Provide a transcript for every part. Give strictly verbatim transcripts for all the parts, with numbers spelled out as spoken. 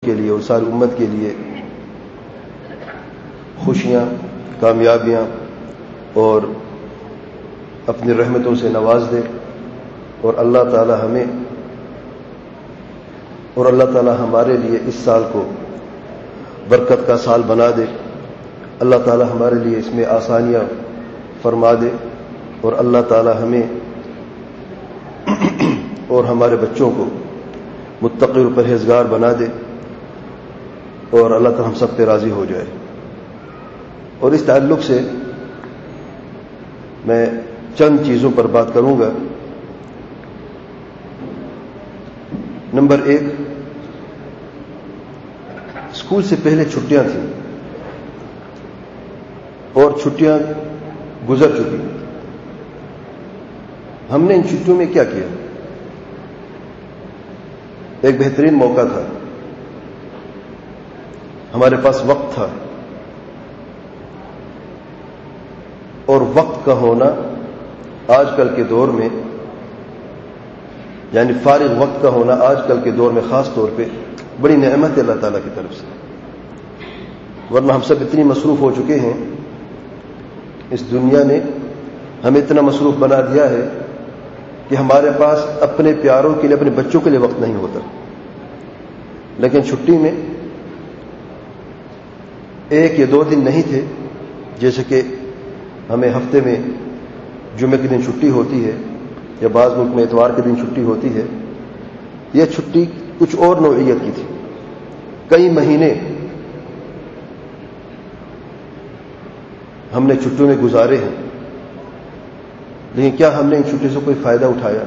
کے لیے اور ساری امت کے لیے خوشیاں، کامیابیاں اور اپنی رحمتوں سے نواز دے، اور اللہ تعالی ہمیں اور اللہ تعالی ہمارے لیے اس سال کو برکت کا سال بنا دے۔ اللہ تعالی ہمارے لیے اس میں آسانیاں فرما دے، اور اللہ تعالی ہمیں اور ہمارے بچوں کو متقی اور پرہیزگار بنا دے، اور اللہ تعالی ہم سب پہ راضی ہو جائے۔ اور اس تعلق سے میں چند چیزوں پر بات کروں گا۔ نمبر ایک، اسکول سے پہلے چھٹیاں تھیں اور چھٹیاں گزر چکی، ہم نے ان چھٹیوں میں کیا کیا؟ ایک بہترین موقع تھا، ہمارے پاس وقت تھا، اور وقت کا ہونا آج کل کے دور میں، یعنی فارغ وقت کا ہونا آج کل کے دور میں خاص طور پہ بڑی نعمت ہے اللہ تعالیٰ کی طرف سے، ورنہ ہم سب اتنی مصروف ہو چکے ہیں، اس دنیا نے ہمیں اتنا مصروف بنا دیا ہے کہ ہمارے پاس اپنے پیاروں کے لیے، اپنے بچوں کے لیے وقت نہیں ہوتا۔ لیکن چھٹی میں ایک یا دو دن نہیں تھے، جیسے کہ ہمیں ہفتے میں جمعے کے دن چھٹی ہوتی ہے، یا بعض ملک میں اتوار کے دن چھٹی ہوتی ہے، یہ چھٹی کچھ اور نوعیت کی تھی۔ کئی مہینے ہم نے چھٹیوں میں گزارے ہیں، لیکن کیا ہم نے ان چھٹیوں سے کوئی فائدہ اٹھایا؟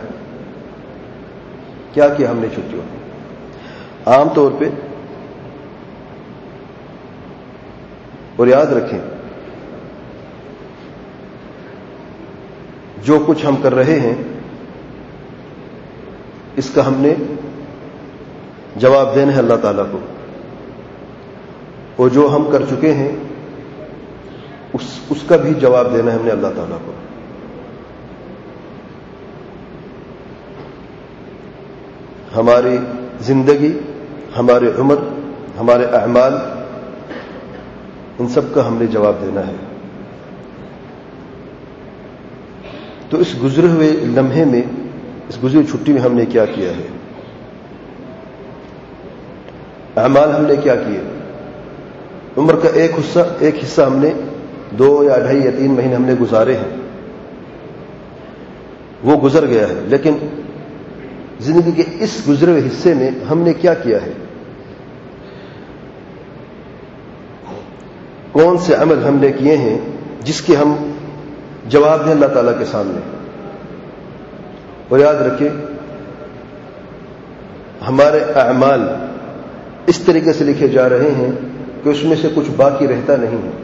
کیا کیا ہم نے چھٹیوں میں؟ عام طور پہ، اور یاد رکھیں، جو کچھ ہم کر رہے ہیں اس کا ہم نے جواب دینا ہے اللہ تعالیٰ کو، اور جو ہم کر چکے ہیں اس اس کا بھی جواب دینا ہے ہم نے اللہ تعالیٰ کو۔ ہماری زندگی، ہمارے عمر، ہمارے اعمال، ان سب کا ہم نے جواب دینا ہے۔ تو اس گزرے ہوئے لمحے میں، اس گزری ہوئی چھٹی میں ہم نے کیا کیا ہے؟ اعمال ہم نے کیا کیے؟ عمر کا ایک حصہ ایک حصہ ہم نے دو یا ڈھائی یا تین مہینے ہم نے گزارے ہیں، وہ گزر گیا ہے، لیکن زندگی کے اس گزرے ہوئے حصے میں ہم نے کیا کیا ہے؟ کون سے عمل ہم نے کیے ہیں جس کے ہم جواب دیں اللہ تعالیٰ کے سامنے؟ اور یاد رکھیں، ہمارے اعمال اس طریقے سے لکھے جا رہے ہیں کہ اس میں سے کچھ باقی رہتا نہیں ہے۔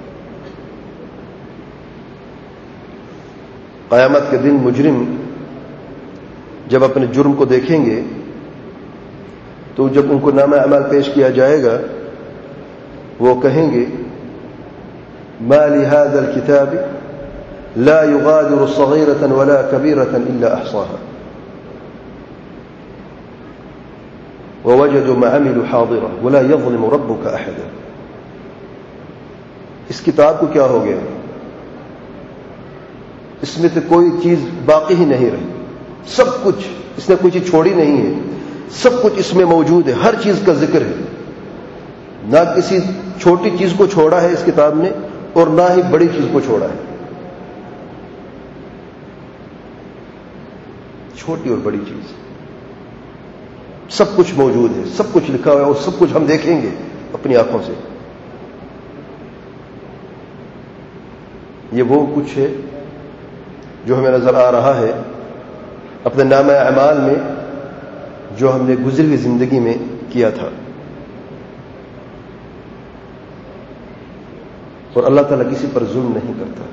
قیامت کے دن مجرم جب اپنے جرم کو دیکھیں گے تو جب ان کو نامہ اعمال پیش کیا جائے گا، وہ کہیں گے ما لهذا الكتاب لا يغادر صغيرة ولا كبيرة إلا أحصاها ووجدوا ما عملوا حاضرا ولا يظلم ربك أحدا۔ اس کتاب کو کیا ہو گیا؟ اس میں تو کوئی چیز باقی ہی نہیں رہی، سب کچھ، اس نے کوئی چیز چھوڑی نہیں ہے، سب کچھ اس میں موجود ہے، ہر چیز کا ذکر ہے، نہ کسی چھوٹی چیز کو چھوڑا ہے اس کتاب نے، اور نہ ہی بڑی چیز کو چھوڑا ہے۔ چھوٹی اور بڑی چیز سب کچھ موجود ہے، سب کچھ لکھا ہوا ہے، اور سب کچھ ہم دیکھیں گے اپنی آنکھوں سے۔ یہ وہ کچھ ہے جو ہمیں نظر آ رہا ہے اپنے نامہ اعمال میں، جو ہم نے گزری ہوئی زندگی میں کیا تھا۔ اور اللہ تعالیٰ کسی پر ظلم نہیں کرتا۔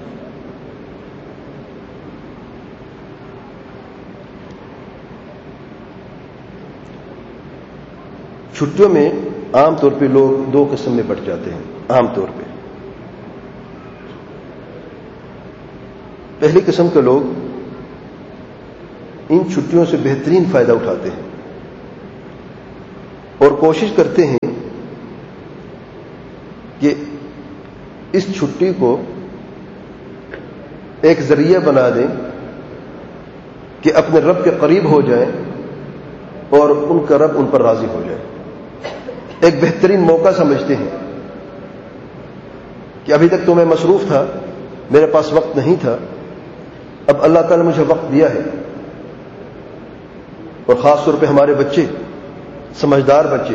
چھٹیوں میں عام طور پہ لوگ دو قسم میں بٹ جاتے ہیں۔ عام طور پہ پہلی قسم کے لوگ ان چھٹیوں سے بہترین فائدہ اٹھاتے ہیں، اور کوشش کرتے ہیں کہ اس چھٹی کو ایک ذریعہ بنا دیں کہ اپنے رب کے قریب ہو جائیں اور ان کا رب ان پر راضی ہو جائے. ایک بہترین موقع سمجھتے ہیں کہ ابھی تک تو میں مصروف تھا, میرے پاس وقت نہیں تھا, اب اللہ تعالیٰ نے مجھے وقت دیا ہے. اور خاص طور پہ ہمارے بچے, سمجھدار بچے,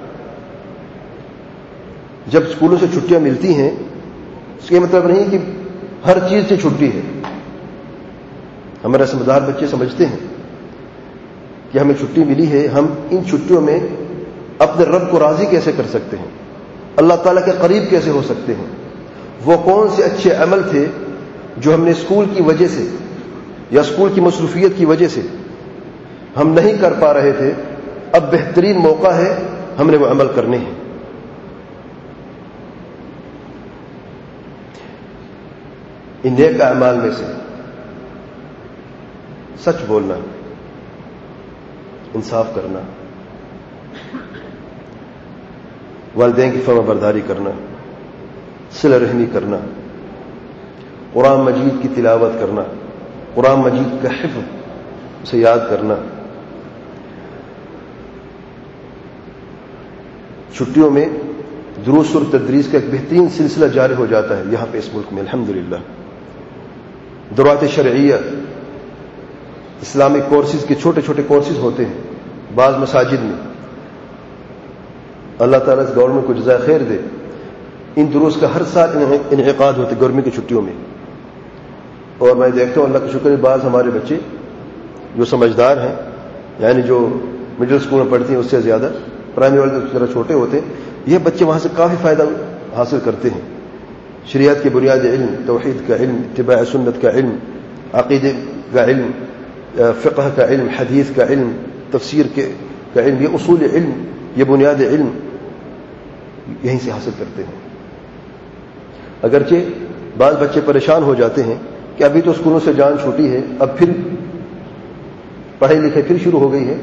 جب اسکولوں سے چھٹیاں ملتی ہیں اس کا مطلب نہیں کہ ہر چیز سے چھٹی ہے. ہمارے سمجھدار بچے سمجھتے ہیں کہ ہمیں چھٹی ملی ہے, ہم ان چھٹیوں میں اپنے رب کو راضی کیسے کر سکتے ہیں, اللہ تعالیٰ کے قریب کیسے ہو سکتے ہیں. وہ کون سے اچھے عمل تھے جو ہم نے اسکول کی وجہ سے یا اسکول کی مصروفیت کی وجہ سے ہم نہیں کر پا رہے تھے, اب بہترین موقع ہے, ہم نے وہ عمل کرنے ہیں. ان نیک اعمال میں سے سچ بولنا, انصاف کرنا, والدین کی فرما برداری کرنا, صلہ رحمی کرنا, قرآن مجید کی تلاوت کرنا, قرآن مجید کا حفظ اسے یاد کرنا. چھٹیوں میں دروس اور تدریس کا ایک بہترین سلسلہ جاری ہو جاتا ہے یہاں پہ اس ملک میں الحمدللہ. دورات شرعیہ, اسلامک کورسز کے چھوٹے چھوٹے کورسز ہوتے ہیں بعض مساجد میں. اللہ تعالیٰ اس گورنمنٹ کو جزائے خیر دے. ان دروس کا ہر سال انعقاد ہوتے گرمی کی چھٹیوں میں, اور میں دیکھتا ہوں اللہ کا شکر ہے بعض ہمارے بچے جو سمجھدار ہیں, یعنی جو مڈل اسکول میں پڑھتے ہیں اس سے زیادہ, پرائمری والے تو ذرا چھوٹے ہوتے ہیں, یہ بچے وہاں سے کافی فائدہ حاصل کرتے ہیں. شریعت کے بنیادی علم, توحید کا علم, اتباع سنت کا علم, عقیدے کا علم, فقہ کا علم, حدیث کا علم, تفسیر کے کا علم, یہ اصول علم, یہ بنیادی علم یہیں سے حاصل کرتے ہیں. اگرچہ بعض بچے پریشان ہو جاتے ہیں کہ ابھی تو اسکولوں سے جان چھوٹی ہے, اب پھر پڑھائی لکھائی پھر شروع ہو گئی ہے.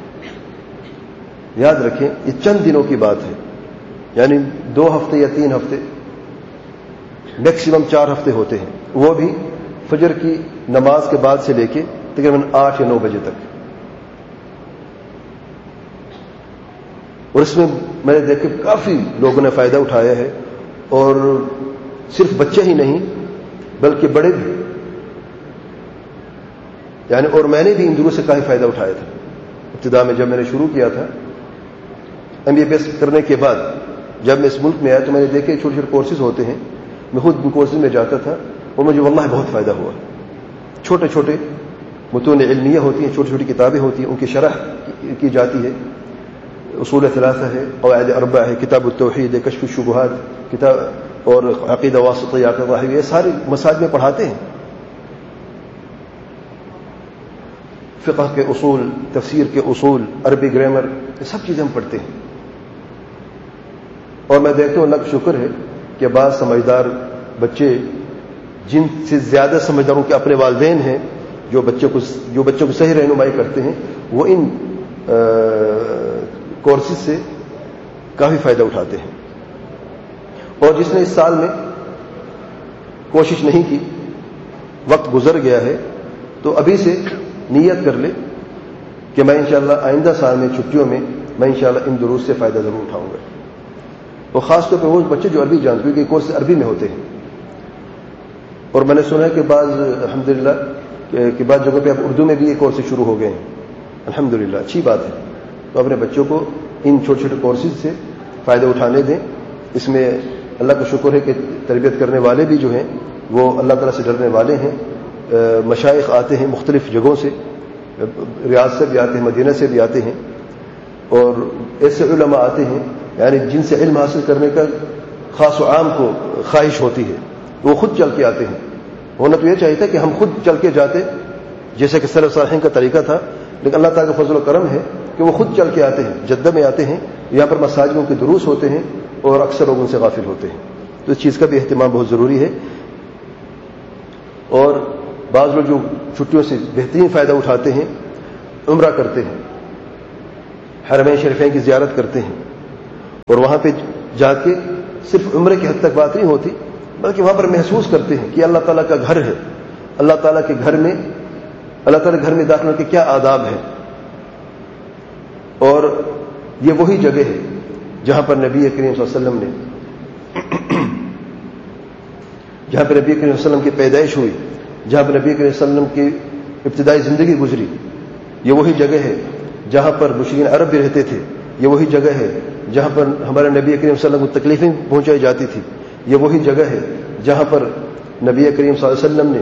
یاد رکھیں یہ چند دنوں کی بات ہے, یعنی دو ہفتے یا تین ہفتے, میکسیمم چار ہفتے ہوتے ہیں, وہ بھی فجر کی نماز کے بعد سے لے کے تقریباً آٹھ یا نو بجے تک. اور اس میں میں نے دیکھا کافی لوگوں نے فائدہ اٹھایا ہے, اور صرف بچے ہی نہیں بلکہ بڑے بھی, یعنی اور میں نے بھی ان دروس سے کافی فائدہ اٹھایا تھا. ابتدا میں جب میں نے شروع کیا تھا ایم بی بی ایس کرنے کے بعد, جب میں اس ملک میں آیا تو میں نے دیکھے چھوٹے چھوٹے کورسز ہوتے ہیں, میں خود ان کورسز میں جاتا تھا اور مجھے واللہ بہت فائدہ ہوا. چھوٹے چھوٹے متون علمیہ ہوتی ہیں, چھوٹی چھوٹی کتابیں ہوتی ہیں, ان کی شرح کی جاتی ہے. اصول ثلاثہ ہے, قواعد اربع ہے, کتاب التوحید ہے, کشف الشبہات کتاب, اور عقیدہ واسطیہ, عقیدہ یہ سارے مساجد میں پڑھاتے ہیں. فقہ کے اصول, تفسیر کے اصول, عربی گرامر, یہ سب چیزیں ہم پڑھتے ہیں. اور میں دیکھتا ہوں اللہ کا شکر ہے کہ بعض سمجھدار بچے, جن سے زیادہ سمجھداروں کے اپنے والدین ہیں, جو بچوں کو جو بچوں کو صحیح رہنمائی کرتے ہیں, وہ ان کورسز سے کافی فائدہ اٹھاتے ہیں. اور جس نے اس سال میں کوشش نہیں کی, وقت گزر گیا ہے, تو ابھی سے نیت کر لے کہ میں انشاءاللہ آئندہ سال میں چھٹیوں میں میں انشاءاللہ ان دروس سے فائدہ ضرور اٹھاؤں گا. اور خاص طور پہ وہ بچے جو عربی جانتے ہیں, کیونکہ کورس عربی میں ہوتے ہیں. اور میں نے سنا ہے کہ بعض الحمدللہ کہ بعض جگہوں پہ اب اردو میں بھی یہ کورسز شروع ہو گئے ہیں. الحمدللہ اچھی بات ہے. تو اپنے بچوں کو ان چھوٹے چھوٹے کورسز سے فائدہ اٹھانے دیں. اس میں اللہ کا شکر ہے کہ تربیت کرنے والے بھی جو ہیں وہ اللہ تعالیٰ سے ڈرنے والے ہیں. مشائخ آتے ہیں مختلف جگہوں سے, ریاض سے بھی آتے ہیں, مدینہ سے بھی آتے ہیں, اور ایسے علماء آتے ہیں یعنی جن سے علم حاصل کرنے کا خاص و عام کو خواہش ہوتی ہے, وہ خود چل کے آتے ہیں. ہونا تو یہ چاہیے تھا کہ ہم خود چل کے جاتے جیسے کہ سلف صالحین کا طریقہ تھا, لیکن اللہ تعالیٰ کا فضل و کرم ہے کہ وہ خود چل کے آتے ہیں, جدہ میں آتے ہیں, یہاں پر مساجدوں کے دروس ہوتے ہیں اور اکثر لوگ ان سے غافل ہوتے ہیں. تو اس چیز کا بھی اہتمام بہت ضروری ہے. اور بعض لوگ جو چھٹیوں سے بہترین فائدہ اٹھاتے ہیں, عمرہ کرتے ہیں. حرمین شریفین کی زیارت کرتے ہیں اور وہاں پہ جا کے صرف عمرے کی حد تک بات نہیں ہوتی بلکہ وہاں پر محسوس کرتے ہیں کہ اللہ تعالیٰ کا گھر ہے، اللہ تعالیٰ کے گھر میں اللہ تعالیٰ کے گھر میں داخل ہونے کے کیا آداب ہیں، اور یہ وہی جگہ ہے جہاں پر نبی کریم صلی اللہ علیہ وسلم نے جہاں پر نبی کریم صلی اللہ علیہ وسلم کی پیدائش ہوئی، جہاں پر نبی کریم صلی اللہ علیہ وسلم کی ابتدائی زندگی گزری، یہ وہی جگہ ہے جہاں پر مشرکین عرب بھی رہتے تھے، یہ وہی جگہ ہے جہاں پر ہمارے نبی کریم صلی اللہ علیہ وسلم کو تکلیفیں پہنچائی جاتی تھی، یہ وہی جگہ ہے جہاں پر نبی کریم صلی اللہ علیہ وسلم نے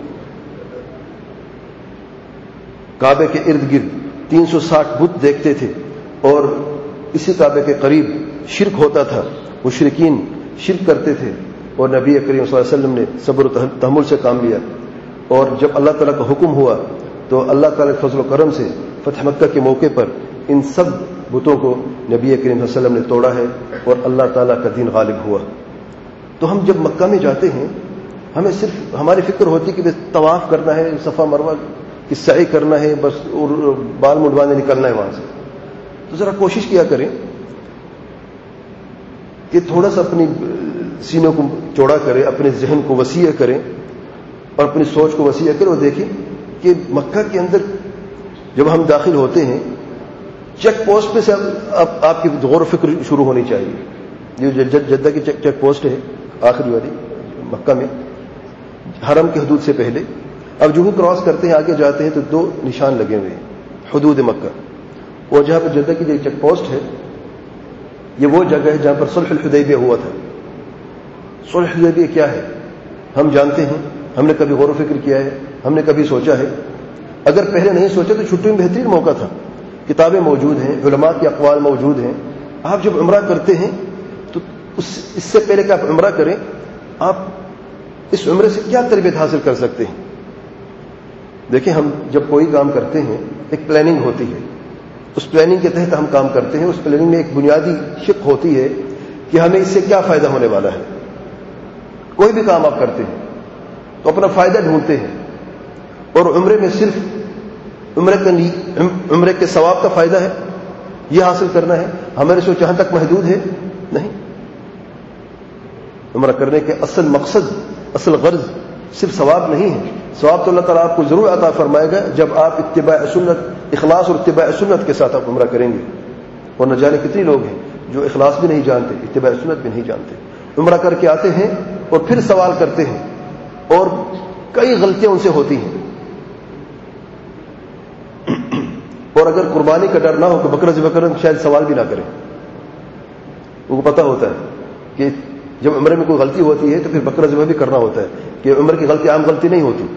کعبے کے ارد گرد تین سو ساٹھ بت دیکھتے تھے اور اسی کعبے کے قریب شرک ہوتا تھا، مشرکین شرک کرتے تھے اور نبی کریم صلی اللہ علیہ وسلم نے صبر و تحمل سے کام لیا، اور جب اللہ تعالیٰ کا حکم ہوا تو اللہ تعالیٰ کے فضل و کرم سے فتح مکہ کے موقع پر ان سب بتوں کو نبی کریم صلی اللہ علیہ وسلم نے توڑا ہے اور اللہ تعالیٰ کا دین غالب ہوا۔ تو ہم جب مکہ میں جاتے ہیں ہمیں صرف ہماری فکر ہوتی کہ بس طواف کرنا ہے، صفا مروہ کی سعی کرنا ہے بس، اور بال منڈوانے نکلنا ہے وہاں سے۔ تو ذرا کوشش کیا کریں کہ تھوڑا سا اپنی سینوں کو چوڑا کریں، اپنے ذہن کو وسیع کریں اور اپنی سوچ کو وسیع کریں اور دیکھیں کہ مکہ کے اندر جب ہم داخل ہوتے ہیں چیک پوسٹ پہ سے اب آپ کی غور و فکر شروع ہونی چاہیے۔ یہ جدہ کی چیک پوسٹ ہے آخری والی مکہ میں، حرم کی حدود سے پہلے، اب جو کراس کرتے ہیں آگے جاتے ہیں تو دو نشان لگے ہوئے ہیں حدود مکہ، اور جہاں پر جدہ کی جو چیک پوسٹ ہے یہ وہ جگہ ہے جہاں پر صلح الحدیبیہ ہوا تھا۔ صلح الحدیبیہ کیا ہے ہم جانتے ہیں، ہم نے کبھی غور و فکر کیا ہے، ہم نے کبھی سوچا ہے؟ اگر پہلے نہیں سوچا تو چھٹی میں بہترین موقع تھا، کتابیں موجود ہیں، علماء کے اقوال موجود ہیں۔ آپ جب عمرہ کرتے ہیں تو اس اس سے پہلے کہ آپ عمرہ کریں آپ اس عمرے سے کیا تربیت حاصل کر سکتے ہیں؟ دیکھیں ہم جب کوئی کام کرتے ہیں ایک پلاننگ ہوتی ہے، اس پلاننگ کے تحت ہم کام کرتے ہیں، اس پلاننگ میں ایک بنیادی شق ہوتی ہے کہ ہمیں اس سے کیا فائدہ ہونے والا ہے۔ کوئی بھی کام آپ کرتے ہیں تو اپنا فائدہ ڈھونڈتے ہیں، اور عمرے میں صرف عمرے کا عمرے کے ثواب کا فائدہ ہے یہ حاصل کرنا ہے، ہمارے سوچ جہاں تک محدود ہے نہیں۔ عمرہ کرنے کے اصل مقصد، اصل غرض صرف ثواب نہیں ہے، ثواب تو اللہ تعالیٰ آپ کو ضرور عطا فرمائے گا جب آپ اتباع سنت، اخلاص اور اتباع سنت کے ساتھ آپ عمرہ کریں گے، اور نہ جانے کتنے لوگ ہیں جو اخلاص بھی نہیں جانتے، اتباع سنت بھی نہیں جانتے، عمرہ کر کے آتے ہیں اور پھر سوال کرتے ہیں اور کئی غلطیاں ان سے ہوتی ہیں، اور اگر قربانی کا ڈر نہ ہو کہ بکرا ذبح کریں شاید سوال بھی نہ کریں، ان کو پتہ ہوتا ہے کہ جب عمرے میں کوئی غلطی ہوتی ہے تو پھر بکرا ذبح بھی کرنا ہوتا ہے، کہ عمر کی غلطی عام غلطی نہیں ہوتی۔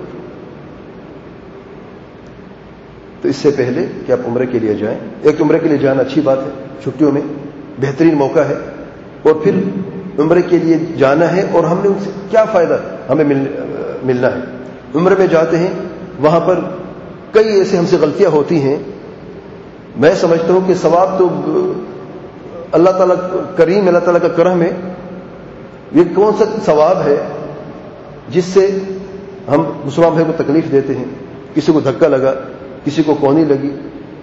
تو اس سے پہلے کہ آپ عمرے کے لیے جائیں، ایک عمرے کے لیے جانا اچھی بات ہے، چھٹیوں میں بہترین موقع ہے، اور پھر عمرے کے لیے جانا ہے اور ہم نے ان سے کیا فائدہ ہمیں مل, ملنا ہے۔ عمرے میں جاتے ہیں وہاں پر کئی ایسے ہم سے غلطیاں ہوتی ہیں، میں سمجھتا ہوں کہ ثواب تو اللہ تعالیٰ کریم، اللہ تعالیٰ کا کرم ہے، یہ کون سا ثواب ہے جس سے ہم مسلمان بھائی کو تکلیف دیتے ہیں، کسی کو دھکا لگا، کسی کو کونی لگی،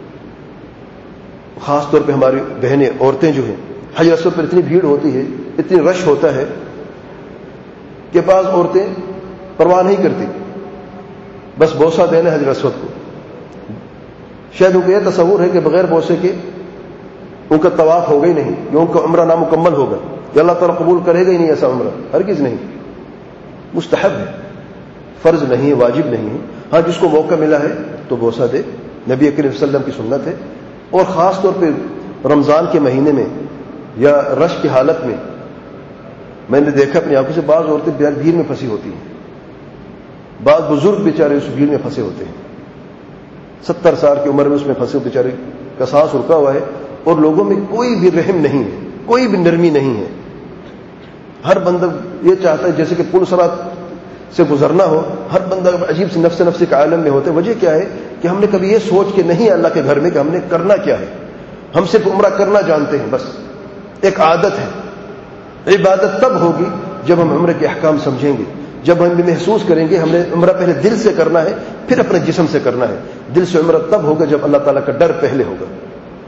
خاص طور پہ ہماری بہنیں، عورتیں جو ہیں حج اسود پر اتنی بھیڑ ہوتی ہے، اتنی رش ہوتا ہے کہ بعض عورتیں پرواہ نہیں کرتی، بس بوسہ دینا حجر اسود کو، شاید ان کو یہ تصور ہے کہ بغیر بوسے کے ان کا طواف ہوگا ہی نہیں، یا ان کا عمرہ نامکمل ہوگا، یا اللہ تعالیٰ قبول کرے گا ہی نہیں ایسا عمرہ، ہرگز نہیں۔ مستحب ہے، فرض نہیں ہے، واجب نہیں ہے، ہاں جس کو موقع ملا ہے تو بوسہ دے، نبی کریم صلی اللہ علیہ وسلم کی سنت ہے۔ اور خاص طور پہ رمضان کے مہینے میں یا رش کی حالت میں میں نے دیکھا اپنی آنکھوں سے بعض عورتیں بھیڑ میں پھنسی ہوتی ہیں، بعض بزرگ بیچارے اس بھیڑ میں پھنسے ہوتے ہیں، ستر سال کی عمر میں اس میں پھنسے بیچارے کا سانس رکا ہوا ہے، اور لوگوں میں کوئی بھی رحم نہیں ہے، کوئی بھی نرمی نہیں ہے، ہر بندہ یہ چاہتا ہے جیسے کہ پل صراط سے گزرنا ہو، ہر بندہ عجیب سے نفس نفس کے عالم میں ہوتا ہے۔ وجہ کیا ہے کہ ہم نے کبھی یہ سوچ کے نہیں اللہ کے گھر میں کہ ہم نے کرنا کیا ہے، ہم صرف عمرہ کرنا جانتے ہیں، بس ایک عادت ہے۔ عبادت تب ہوگی جب ہم عمرے کے احکام سمجھیں گے، جب ہم بھی محسوس کریں گے ہم نے عمرہ پہلے دل سے کرنا ہے پھر اپنے جسم سے کرنا ہے۔ دل سے عمرہ تب ہوگا جب اللہ تعالیٰ کا ڈر پہلے ہوگا۔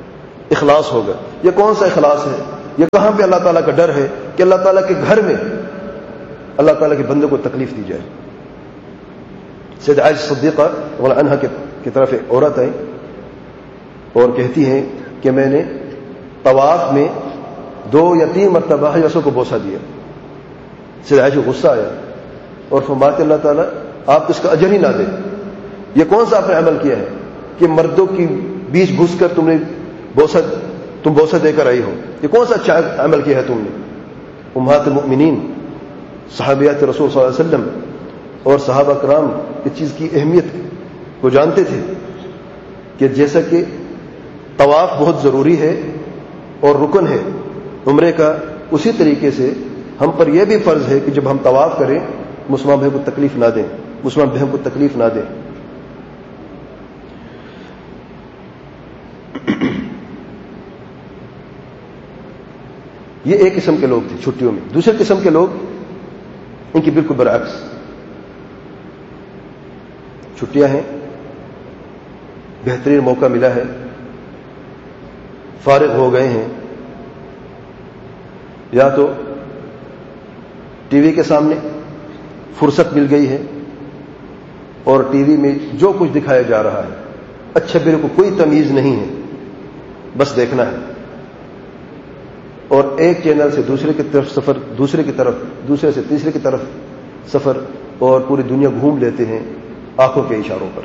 اخلاص ہوگا. یہ کون سا اخلاص ہے؟ یہ کہاں پہ اللہ تعالیٰ کا ڈر ہے کہ اللہ تعالیٰ کے گھر میں اللہ تعالیٰ کے بندے کو تکلیف دی جائے. سید عائشہ صدیقہ رضی اللہ عنہا کی طرف ایک عورت آئی اور کہتی ہیں کہ میں نے طواف میں دو یا تین مرتبہ حجروں کو بوسہ دیا. سید عائشہ کو غصہ آیا اور فرماتے اللہ تعالیٰ آپ اس کا اجر ہی نہ دیں. یہ کون سا آپ نے عمل کیا ہے کہ مردوں کی بیچ گھس کر تم نے بوسہ تم بوسہ دے کر آئی ہو؟ یہ کون سا اچھا عمل کیا ہے تم نے؟ امہات المؤمنین صحابیات رسول صلی اللہ علیہ وسلم اور صحابہ کرام اس چیز کی اہمیت کو جانتے تھے کہ جیسا کہ طواف بہت ضروری ہے اور رکن ہے عمرے کا، اسی طریقے سے ہم پر یہ بھی فرض ہے کہ جب ہم طواف کریں مسلمان بھائی کو تکلیف نہ دیں، مسلمان بہن کو تکلیف نہ دیں. یہ ایک قسم کے لوگ تھے چھٹیوں میں. دوسرے قسم کے لوگ ان کی بالکل برعکس. چھٹیاں ہیں، بہترین موقع ملا ہے، فارغ ہو گئے ہیں، یا تو ٹی وی کے سامنے فرصت مل گئی ہے اور ٹی وی میں جو کچھ دکھایا جا رہا ہے اچھا برے کو کوئی تمیز نہیں ہے، بس دیکھنا ہے. اور ایک چینل سے دوسرے کی طرف سفر، دوسرے کی طرف، دوسرے سے تیسرے کی طرف سفر، اور پوری دنیا گھوم لیتے ہیں آنکھوں کے اشاروں پر.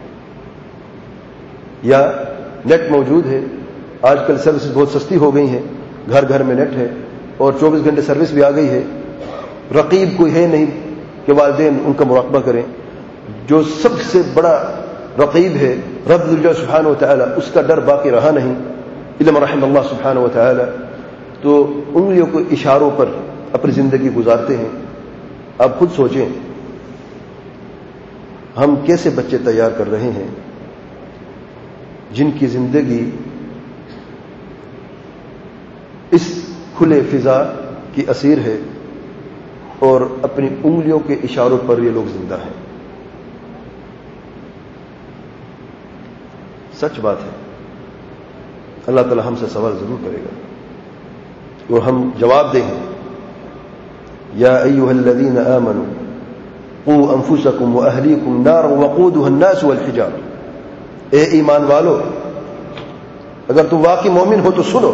یا نیٹ موجود ہے، آج کل سروسز بہت سستی ہو گئی ہیں، گھر گھر میں نیٹ ہے اور چوبیس گھنٹے سروس بھی آ گئی ہے. رقیب کوئی ہے نہیں کہ والدین ان کا مراقبہ کریں. جو سب سے بڑا رقیب ہے رب الجلال سبحانہ و تعالی، اس کا ڈر باقی رہا نہیں الا من رحم اللہ سبحانہ و تعالی. تو انگلیوں کو اشاروں پر اپنی زندگی گزارتے ہیں. آپ خود سوچیں ہم کیسے بچے تیار کر رہے ہیں جن کی زندگی اس کھلے فضا کی اسیر ہے اور اپنی انگلیوں کے اشاروں پر یہ لوگ زندہ ہیں. سچ بات ہے، اللہ تعالی ہم سے سوال ضرور کرے گا اور ہم جواب دیں گے. یا ایھا الذین آمنوا قوا انفسکم واہلیکم نارا وقودها الناس والحجارہ. اے ایمان والو، اگر تم واقعی مومن ہو تو سنو،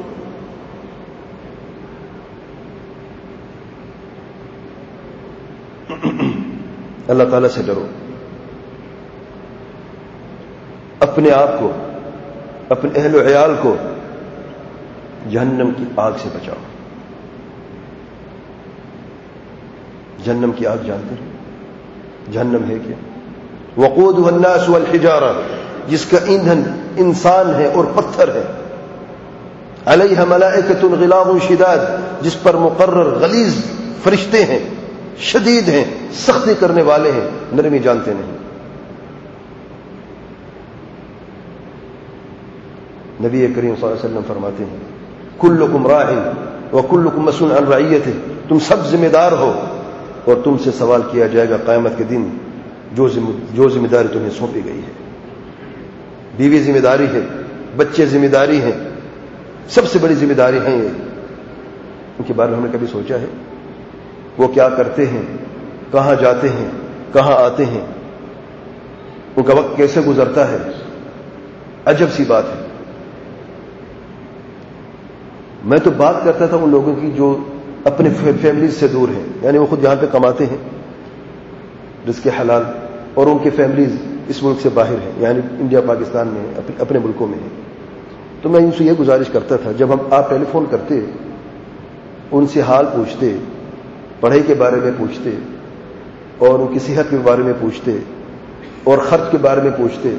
اللہ تعالی سے ڈرو، اپنے آپ کو، اپنے اہل و عیال کو جہنم کی آگ سے بچاؤ. جہنم کی آگ جانتے ہیں جہنم ہے کیا؟ وقودها الناس والحجارہ، جس کا ایندھن انسان ہے اور پتھر ہے. علیہ ملائکۃ غلاظ شداد، جس پر مقرر غلیظ فرشتے ہیں، شدید ہیں، سختی کرنے والے ہیں، نرمی جانتے نہیں. نبی کریم صلی اللہ علیہ وسلم فرماتے ہیں کلکم راع وکلکم مسئول عن رعیتہ، تم سب ذمہ دار ہو اور تم سے سوال کیا جائے گا قیامت کے دن جو جو ذمہ داری تمہیں سونپی گئی ہے. بیوی ذمہ داری ہے، بچے ذمہ داری ہیں، سب سے بڑی ذمہ داری ہیں یہ. ان کے بارے میں ہم نے کبھی سوچا ہے وہ کیا کرتے ہیں، کہاں جاتے ہیں، کہاں آتے ہیں، ان کا وقت کیسے گزرتا ہے؟ عجب سی بات ہے. میں تو بات کرتا تھا ان لوگوں کی جو اپنے فیملیز سے دور ہیں، یعنی وہ خود یہاں پہ کماتے ہیں رزق حلال اور ان کی فیملیز اس ملک سے باہر ہیں، یعنی انڈیا پاکستان میں اپنے ملکوں میں ہیں. تو میں ان سے یہ گزارش کرتا تھا جب ہم آپ ٹیلی فون کرتے ان سے حال پوچھتے، پڑھائی کے بارے میں پوچھتے اور ان کی صحت کے بارے میں پوچھتے اور خرچ کے بارے میں پوچھتے،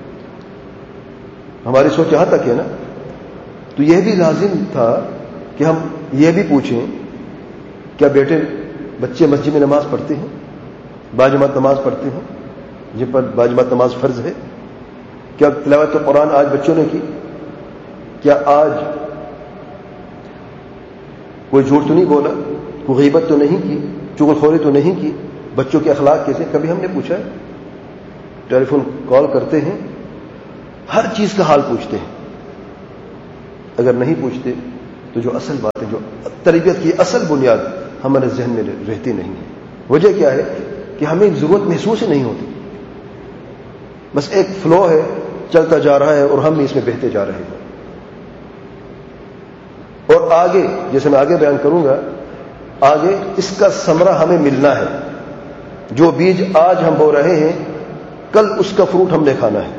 ہماری سوچ یہاں تک ہے نا. تو یہ بھی لازم تھا کہ ہم یہ بھی پوچھیں کیا بیٹے بچے مسجد میں نماز پڑھتے ہیں، باجماعت نماز پڑھتے ہیں جن پر باجماعت نماز فرض ہے؟ کیا تلاوت قرآن آج بچوں نے کی؟ کیا آج کوئی جھوٹ تو نہیں بولا، کوئی غیبت تو نہیں کی، چغل خوری تو نہیں کی؟ بچوں کے اخلاق کیسے؟ کبھی ہم نے پوچھا ہے؟ ٹیلی فون کال کرتے ہیں، ہر چیز کا حال پوچھتے ہیں. اگر نہیں پوچھتے تو جو اصل باتیں، جو تربیت کی اصل بنیاد ہمارے ذہن میں رہتی نہیں ہے. وجہ کیا ہے کہ ہمیں ضرورت محسوس ہی نہیں ہوتی. بس ایک فلو ہے، چلتا جا رہا ہے اور ہم اس میں بہتے جا رہے ہیں. اور آگے، جیسے میں آگے بیان کروں گا، آگے اس کا ثمرہ ہمیں ملنا ہے. جو بیج آج ہم بو رہے ہیں کل اس کا فروٹ ہم نے کھانا ہے.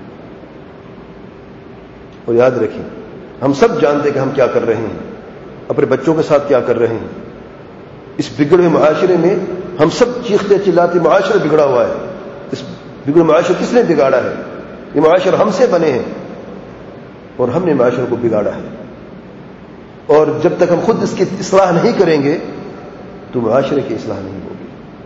اور یاد رکھیں، ہم سب جانتے ہیں کہ ہم کیا کر رہے ہیں، اپنے بچوں کے ساتھ کیا کر رہے ہیں. اس بگڑے ہوئے معاشرے میں ہم سب چیختے چلاتے، معاشرہ بگڑا ہوا ہے. اس بگڑے معاشرے کس نے بگاڑا ہے؟ یہ معاشرے ہم سے بنے ہیں اور ہم نے معاشرے کو بگاڑا ہے. اور جب تک ہم خود اس کی اصلاح نہیں کریں گے تو معاشرے کی اصلاح نہیں ہوگی.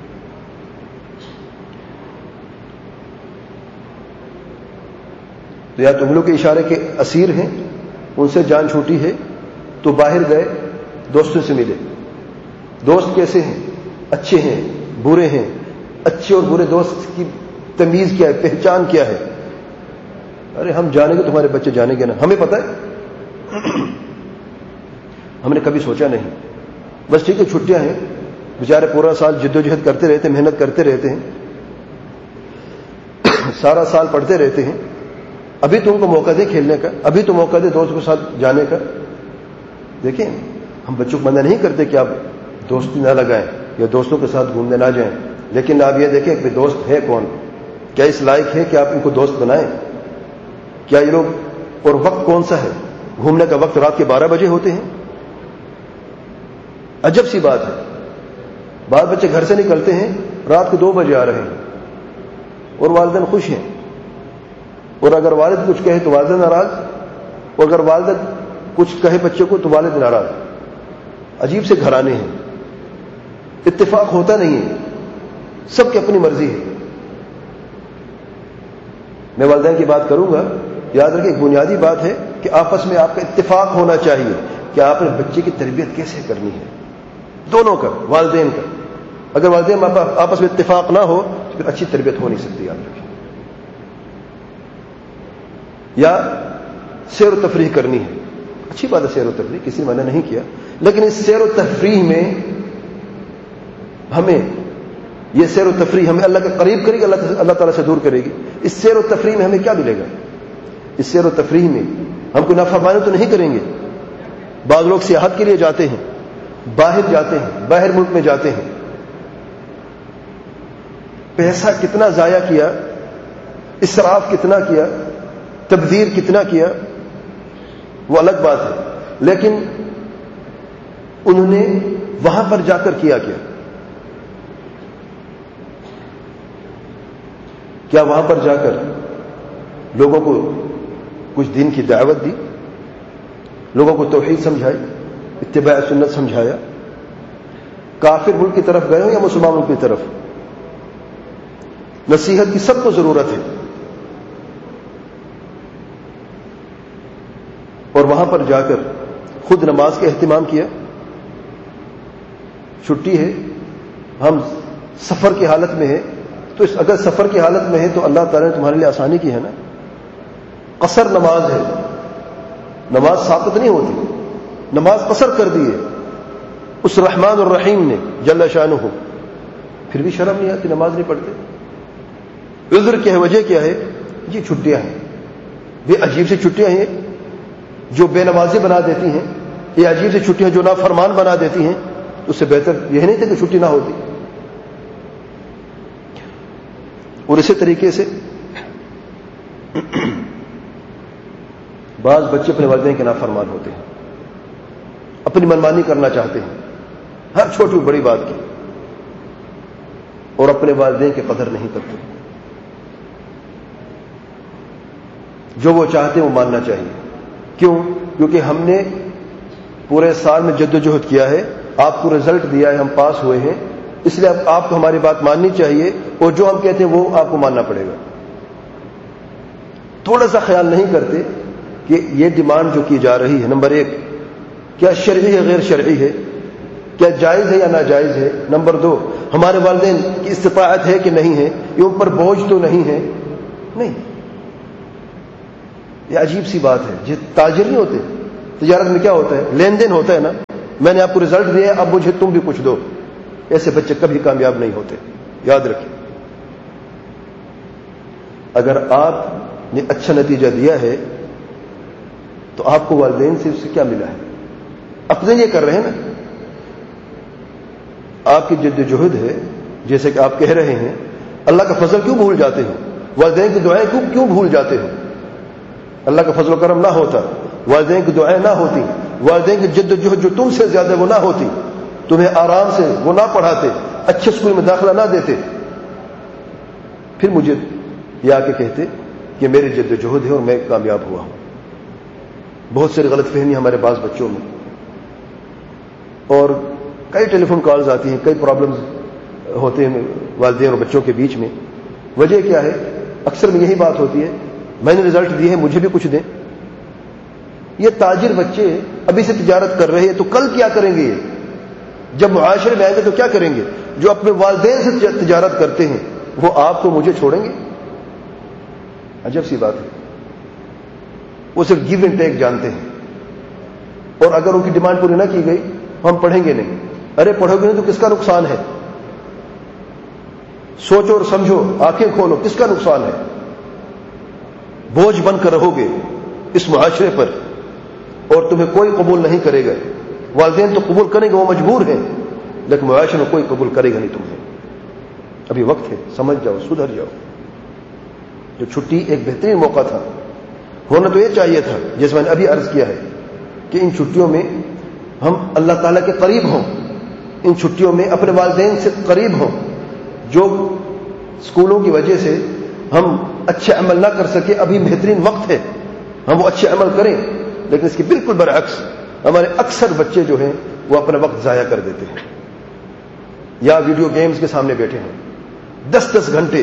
تو یا تم لوگ کے اشارے کے اسیر ہیں، ان سے جان چھوٹی ہے تو باہر گئے، دوستوں سے ملے. دوست کیسے ہیں؟ اچھے ہیں، برے ہیں. اچھے اور برے دوست کی تمیز کیا ہے، پہچان کیا ہے؟ ارے ہم جانیں گے، تمہارے بچے جانیں گے نا، ہمیں پتہ ہے. ہم نے کبھی سوچا نہیں. بس ٹھیک ہے، چھٹیاں ہیں، بیچارے پورا سال جد و جہد کرتے رہتے، محنت کرتے رہتے ہیں، سارا سال پڑھتے رہتے ہیں. ابھی تو ان کو موقع دے کھیلنے کا، ابھی تو موقع دے دوست کے ساتھ جانے کا. دیکھیں، ہم بچوں کو منع نہیں کرتے کہ آپ دوستی نہ لگائیں یا دوستوں کے ساتھ گھومنے نہ جائیں، لیکن آپ یہ دیکھیں کہ دوست ہے کون، کیا اس لائق ہے کہ آپ ان کو دوست بنائیں؟ کیا یہ لوگ، اور وقت کون سا ہے؟ گھومنے کا وقت رات کے بارہ بجے ہوتے ہیں. عجب سی بات ہے، بعض بچے گھر سے نکلتے ہیں رات کو دو بجے آ رہے ہیں اور والدین خوش ہیں. اور اگر والد کچھ کہے تو والدین ناراض، اور اگر والد کچھ کہے بچے کو تو والد ناراض. عجیب سے گھرانے ہیں، اتفاق ہوتا نہیں ہے، سب کی اپنی مرضی ہے. میں والدین کی بات کروں گا، یاد رکھیں ایک بنیادی بات ہے کہ آپس میں آپ کا اتفاق ہونا چاہیے کہ آپ نے بچے کی تربیت کیسے کرنی ہے، دونوں کا، والدین کا. اگر والدین آپس میں اتفاق نہ ہو تو پھر اچھی تربیت ہو نہیں سکتی. یاد رکھیں. یا سیر و تفریح کرنی ہے، اچھی بات ہے سیر و تفریح، کسی نے منع نہیں کیا، لیکن اس سیر و تفریح میں ہمیں، یہ سیر و تفریح ہمیں اللہ کے قریب کرے گی، اللہ اللہ تعالیٰ سے دور کرے گی. اس سیر و تفریح میں ہمیں کیا ملے گا؟ اس سیر و تفریح میں ہم کوئی نافرمانی تو نہیں کریں گے. بعض لوگ سیاحت کے لیے جاتے ہیں، باہر جاتے ہیں، باہر ملک میں جاتے ہیں، پیسہ کتنا ضائع کیا، اسراف کتنا کیا، تبذیر کتنا کیا، وہ الگ بات ہے. لیکن انہوں نے وہاں پر جا کر کیا کیا؟ کیا وہاں پر جا کر لوگوں کو کچھ دین کی دعوت دی، لوگوں کو توحید سمجھائی، اتباع سنت سمجھایا؟ کافر ملک کی طرف گئے ہو یا مسلمان ملک کی طرف؟ نصیحت کی سب کو ضرورت ہے. اور وہاں پر جا کر خود نماز کا اہتمام کیا. چھٹی ہے، ہم سفر کی حالت میں ہیں، تو اس اگر سفر کی حالت میں ہے تو اللہ تعالیٰ نے تمہارے لیے آسانی کی ہے نا. قصر نماز ہے، نماز ثابت نہیں ہوتی، نماز قصر کر دی ہے اس رحمان الرحیم نے جل شانہ، پھر بھی شرم نہیں آتی، نماز نہیں پڑھتے. عذر کیا ہے، وجہ کیا ہے؟ یہ چھٹیاں ہیں. یہ عجیب سی چھٹیاں ہیں جو بے نمازی بنا دیتی ہیں، یہ عجیب سی چھٹیاں جو نافرمان بنا دیتی ہیں. اس سے بہتر یہ نہیں تھا کہ چھٹی نہ ہوتی. اور اسی طریقے سے بعض بچے اپنے والدین کے نافرمان ہوتے ہیں، اپنی منمانی کرنا چاہتے ہیں ہر چھوٹی بڑی بات کی، اور اپنے والدین کی قدر نہیں کرتے. جو وہ چاہتے ہیں وہ ماننا چاہیے. کیوں؟ کیونکہ ہم نے پورے سال میں جد و جہد کیا ہے، آپ کو رزلٹ دیا ہے، ہم پاس ہوئے ہیں، اس لیے آپ کو ہماری بات ماننی چاہیے، اور جو ہم کہتے ہیں وہ آپ کو ماننا پڑے گا. تھوڑا سا خیال نہیں کرتے کہ یہ ڈیمانڈ جو کی جا رہی ہے، نمبر ایک کیا شرعی ہے غیر شرعی ہے، کیا جائز ہے یا ناجائز ہے. نمبر دو ہمارے والدین کی استطاعت ہے کہ نہیں ہے، یہ ان پر بوجھ تو نہیں ہے. نہیں، یہ عجیب سی بات ہے. یہ تاجر نہیں ہوتے، تجارت میں کیا ہوتا ہے؟ لین دین ہوتا ہے نا. میں نے آپ کو رزلٹ دیا ہے, اب مجھے تم بھی کچھ دو. ایسے بچے کبھی کامیاب نہیں ہوتے, یاد رکھیں. اگر آپ نے اچھا نتیجہ دیا ہے تو آپ کو والدین سے اس سے کیا ملا ہے؟ اپنے لیے کر رہے ہیں نا. آپ کی جد و جہد ہے, جیسے کہ آپ کہہ رہے ہیں, اللہ کا فضل کیوں بھول جاتے ہو؟ والدین کی دعائیں کیوں کیوں بھول جاتے ہو؟ اللہ کا فضل و کرم نہ ہوتا, والدین کی دعائیں نہ ہوتی, والدین کی جد و جہد جو تم سے زیادہ وہ نہ ہوتی, تمہیں آرام سے وہ نہ پڑھاتے, اچھے اسکول میں داخلہ نہ دیتے, پھر مجھے یہ آ کے کہتے کہ میری جد و جہد ہے اور میں کامیاب ہوا ہوں. بہت ساری غلط فہمی ہمارے بعض بچوں میں, اور کئی ٹیلی فون کالز آتی ہیں, کئی پرابلمز ہوتے ہیں والدین اور بچوں کے بیچ میں. وجہ کیا ہے؟ اکثر میں یہی بات ہوتی ہے, میں نے رزلٹ دیے ہیں, مجھے بھی کچھ دیں. یہ تاجر بچے ابھی سے تجارت کر رہے ہیں تو کل کیا کریں گے؟ جب معاشرے میں آئیں گے تو کیا کریں گے؟ جو اپنے والدین سے تجارت کرتے ہیں وہ آپ کو مجھے چھوڑیں گے؟ عجب سی بات ہے. وہ صرف گیو اینڈ ٹیک جانتے ہیں, اور اگر ان کی ڈیمانڈ پوری نہ کی گئی ہم پڑھیں گے نہیں. ارے پڑھو گے نہیں تو کس کا نقصان ہے؟ سوچو اور سمجھو, آنکھیں کھولو, کس کا نقصان ہے؟ بوجھ بن کر رہو گے اس معاشرے پر اور تمہیں کوئی قبول نہیں کرے گا. والدین تو قبول کریں گے, وہ مجبور ہیں, لیکن معاشرے میں کوئی قبول کرے گا نہیں تمہیں. ابھی وقت ہے, سمجھ جاؤ, سدھر جاؤ. جو چھٹی ایک بہترین موقع تھا, ہونا تو یہ چاہیے تھا جیسے میں نے ابھی عرض کیا ہے کہ ان چھٹیوں میں ہم اللہ تعالیٰ کے قریب ہوں, ان چھٹیوں میں اپنے والدین سے قریب ہوں. جو اسکولوں کی وجہ سے ہم اچھے عمل نہ کر سکے, ابھی بہترین وقت ہے ہم وہ اچھے عمل کریں. لیکن اس کے بالکل برعکس ہمارے اکثر بچے جو ہیں وہ اپنا وقت ضائع کر دیتے ہیں, یا ویڈیو گیمز کے سامنے بیٹھے ہیں دس دس گھنٹے.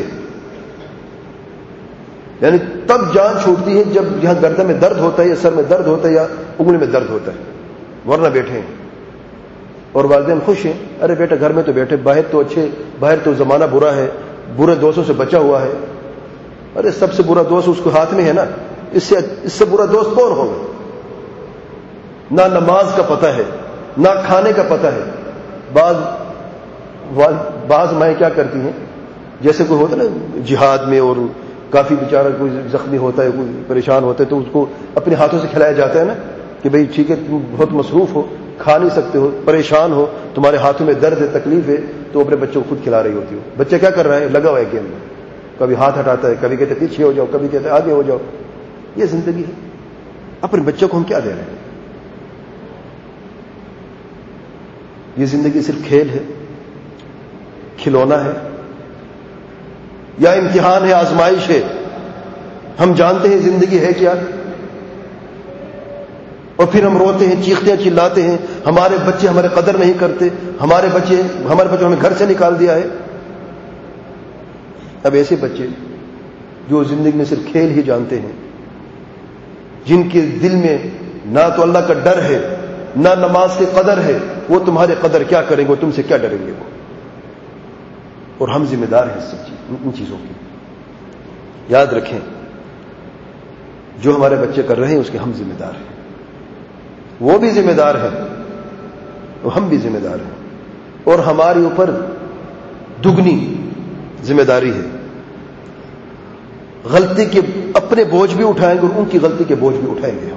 یعنی تب جان چھوٹتی ہے جب یہاں گردن میں درد ہوتا ہے, یا سر میں درد ہوتا ہے, یا انگلی میں درد ہوتا ہے, ورنہ بیٹھے ہیں. اور والدین خوش ہیں, ارے بیٹا گھر میں تو بیٹھے, باہر تو اچھے, باہر تو زمانہ برا ہے, برے دوستوں سے بچا ہوا ہے. ارے سب سے برا دوست اس کو ہاتھ میں ہے نا, اس سے اس سے برا دوست کون ہوگا؟ نہ نماز کا پتہ ہے, نہ کھانے کا پتہ ہے. بعض بعض مائیں کیا کرتی ہیں, جیسے کوئی ہوتا ہے نا جہاد میں اور کافی بیچارہ کوئی زخمی ہوتا ہے, کوئی پریشان ہوتا ہے, تو اس کو اپنے ہاتھوں سے کھلایا جاتا ہے نا کہ بھئی ٹھیک ہے تم بہت مصروف ہو, کھا نہیں سکتے ہو, پریشان ہو, تمہارے ہاتھوں میں درد ہے, تکلیف ہے, تو اپنے بچوں کو خود کھلا رہی ہوتی ہو. بچہ کیا کر رہا ہے؟ لگا ہوا ہے گیم میں, کبھی ہاتھ ہٹاتا ہے, کبھی کہتے پیچھے ہو جاؤ, کبھی کہتے آگے ہو جاؤ. یہ زندگی ہے. اپنے بچوں کو ہم کیا دے رہے ہیں؟ یہ زندگی صرف کھیل ہے, کھلونا ہے, یا امتحان ہے, آزمائش ہے؟ ہم جانتے ہیں زندگی ہے کیا, اور پھر ہم روتے ہیں, چیختے ہیں, چلاتے ہیں, ہمارے بچے ہمارے قدر نہیں کرتے, ہمارے بچے ہمارے بچوں نے گھر سے نکال دیا ہے. اب ایسے بچے جو زندگی میں صرف کھیل ہی جانتے ہیں, جن کے دل میں نہ تو اللہ کا ڈر ہے, نہ نماز کی قدر ہے, وہ تمہارے قدر کیا کریں گے, وہ تم سے کیا ڈریں گے وہ؟ اور ہم ذمہ دار ہیں سب چیز ان چیزوں کی. یاد رکھیں, جو ہمارے بچے کر رہے ہیں اس کے ہم ذمہ دار ہیں, وہ بھی ذمہ دار ہیں, اور ہم بھی ذمہ دار ہیں, اور ہمارے اوپر دگنی ذمہ داری ہے. غلطی کے اپنے بوجھ بھی اٹھائیں گے اور ان کی غلطی کے بوجھ بھی اٹھائیں گے ہم.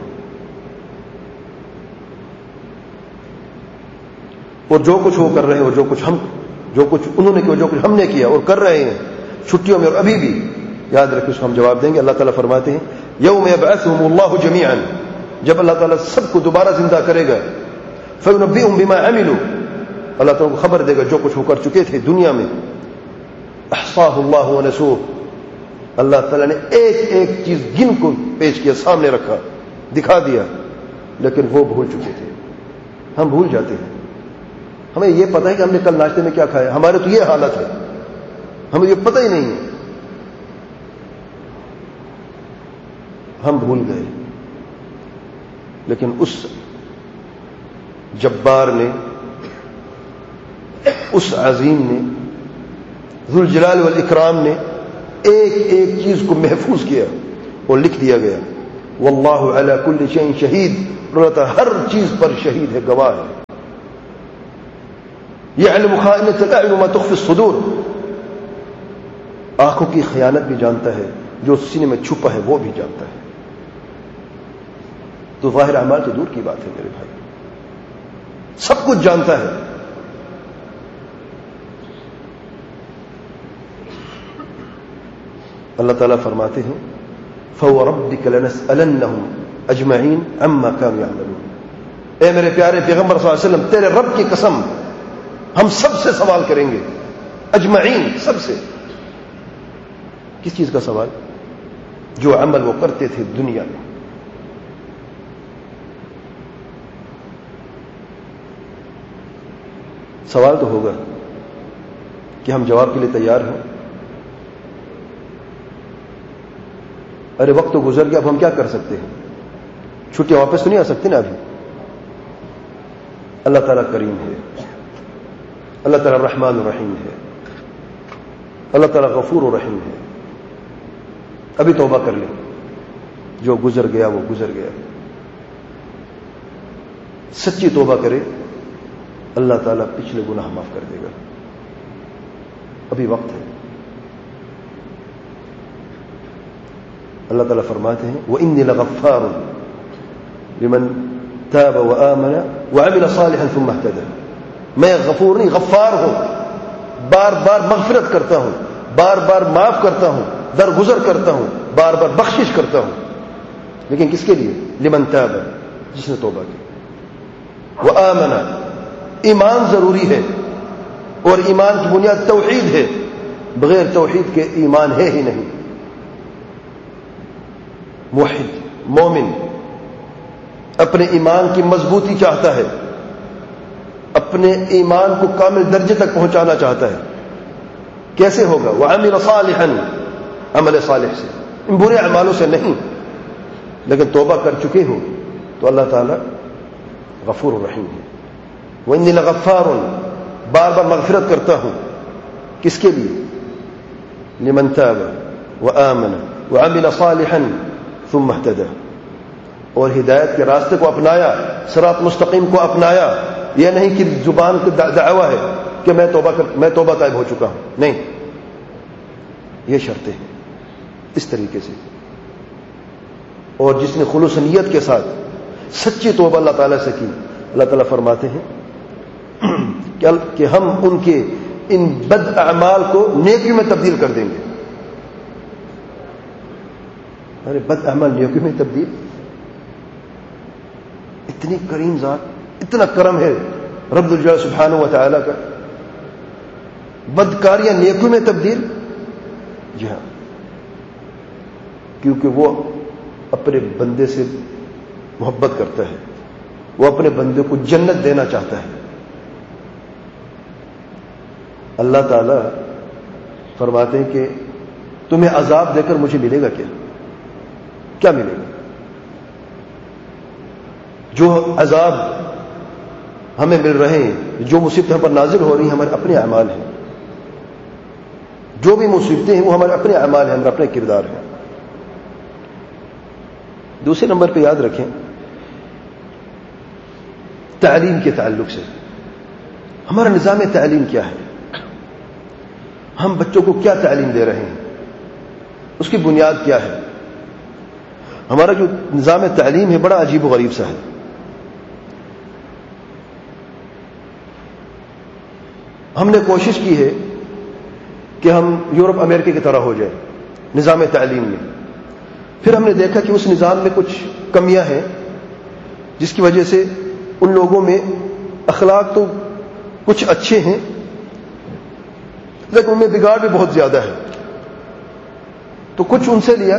اور جو کچھ وہ کر رہے ہیں, اور جو کچھ ہم جو کچھ انہوں نے کیا, جو کچھ ہم نے کیا اور کر رہے ہیں چھٹیوں میں اور ابھی بھی, یاد رکھیں اس کو ہم جواب دیں گے. اللہ تعالیٰ فرماتے ہیں یوم یبعثہم اللہ جمیعا, جب اللہ تعالیٰ سب کو دوبارہ زندہ کرے گا, فینبئہم بما عملوا, اللہ تعالیٰ کو خبر دے گا جو کچھ وہ کر چکے تھے دنیا میں. احصاہ اللہ ونسوہ, اللہ تعالیٰ نے ایک ایک چیز گن کو پیش کیا, سامنے رکھا, دکھا دیا, لیکن وہ بھول چکے تھے. ہم بھول جاتے ہیں. ہمیں یہ پتہ ہے کہ ہم نے کل ناشتے میں کیا کھایا, ہمارے تو یہ حالت ہے, ہمیں یہ پتہ ہی نہیں ہے, ہم بھول گئے. لیکن اس جبار نے, اس عظیم نے, ذو الجلال والاکرام نے ایک ایک چیز کو محفوظ کیا اور لکھ دیا گیا. واللہ علی کل شیء شہید, اللہ تعالیٰ ہر چیز پر شہید ہے، گواہ ہے. یعلم خائنۃ الاعین وما تخفی الصدور، آنکھوں کی خیانت بھی جانتا ہے، جو سینے میں چھپا ہے وہ بھی جانتا ہے. تو ظاہر اعمال تو دور کی بات ہے میرے بھائی، سب کچھ جانتا ہے. اللہ تعالیٰ فرماتے ہیں فَوَرَبِّكَ لَنَسْأَلَنَّهُمْ أَجْمَعِينَ عَمَّا كَانُوا يَعْمَلُونَ. اے میرے پیارے پیغمبر صلی اللہ علیہ وسلم، تیرے رب کی قسم ہم سب سے سوال کریں گے، اجمعین، سب سے. کس چیز کا سوال؟ جو عمل وہ کرتے تھے دنیا میں. سوال تو ہوگا کہ ہم جواب کے لیے تیار ہیں. ارے وقت تو گزر گیا، اب ہم کیا کر سکتے ہیں؟ چھٹیاں واپس تو نہیں آ سکتی نا ابھی. اللہ تعالیٰ کریم ہے، اللہ تعالیٰ رحمان الرحیم ہے، اللہ تعالیٰ غفور الرحیم ہے. ابھی توبہ کر لیں، جو گزر گیا وہ گزر گیا. سچی توبہ کرے، اللہ تعالیٰ پچھلے گناہ معاف کر دے گا. ابھی وقت ہے. اللہ تعالیٰ فرماتے ہیں وَإِنِّي لَغَفَّارٌ لِمَنْ تَابَ وَآمَنَ وَعَمِلَ صَالِحًا ثُمَّ اهْتَدَى. میں غفور نہیں، غفار ہوں، بار بار مغفرت کرتا ہوں، بار بار معاف کرتا ہوں، درگزر کرتا ہوں، بار بار بخشش کرتا ہوں. لیکن کس کے لیے؟ لمن تاب، جس نے توبہ کی. وآمن، ایمان ضروری ہے، اور ایمان کی بنیاد توحید ہے. بغیر توحید کے ایمان ہے ہی نہیں. موحد، مومن اپنے ایمان کی مضبوطی چاہتا ہے، اپنے ایمان کو کامل درجے تک پہنچانا چاہتا ہے. کیسے ہوگا؟ وعمل صالحا، عمل صالح سے، ان برے اعمالوں سے نہیں. لیکن توبہ کر چکے ہو تو اللہ تعالیٰ غفور الرحیم ہے. وَإِنِّي لَغَفَّارٌ، بار بار مغفرت کرتا ہوں. کس کے لیے؟ لمن تاب وآمن وعمل صالحا ثم اهتدى. اور ہدایت کے راستے کو اپنایا، صراط مستقیم کو اپنایا. یہ نہیں کہ زبان کا دعویٰ ہے کہ میں توبہ کر میں توبہ طائب ہو چکا ہوں، نہیں. یہ شرطیں ہیں اس طریقے سے. اور جس نے خلوص نیت کے ساتھ سچی توبہ اللہ تعالیٰ سے کی، اللہ تعالیٰ فرماتے ہیں کہ ہم ان کے ان بد اعمال کو نیکیوں میں تبدیل کر دیں گے. ارے بد اعمال نیکیوں میں تبدیل؟ اتنی کریم ذات، اتنا کرم ہے رب الجلال سبحانہ و تعالیٰ کا. بدکاریاں نیکیوں میں تبدیل؟ جی ہاں، کیونکہ وہ اپنے بندے سے محبت کرتا ہے، وہ اپنے بندے کو جنت دینا چاہتا ہے. اللہ تعالیٰ فرماتے ہیں کہ تمہیں عذاب دے کر مجھے ملے گا کیا؟ کیا ملے گا؟ جو عذاب ہمیں مل رہے ہیں، جو مصیبتیں ہم پر نازل ہو رہی ہیں، ہمارے اپنے اعمال ہیں. جو بھی مصیبتیں ہیں وہ ہمارے اپنے اعمال ہیں، ہمارے اپنے کردار ہیں. دوسرے نمبر پہ یاد رکھیں تعلیم کے تعلق سے ہمارا نظام تعلیم کیا ہے؟ ہم بچوں کو کیا تعلیم دے رہے ہیں؟ اس کی بنیاد کیا ہے؟ ہمارا جو نظام تعلیم ہے بڑا عجیب و غریب سا ہے. ہم نے کوشش کی ہے کہ ہم یورپ امریکہ کی طرح ہو جائیں نظام تعلیم میں. پھر ہم نے دیکھا کہ اس نظام میں کچھ کمیاں ہیں جس کی وجہ سے ان لوگوں میں اخلاق تو کچھ اچھے ہیں لیکن ان میں بگاڑ بھی بہت زیادہ ہے. تو کچھ ان سے لیا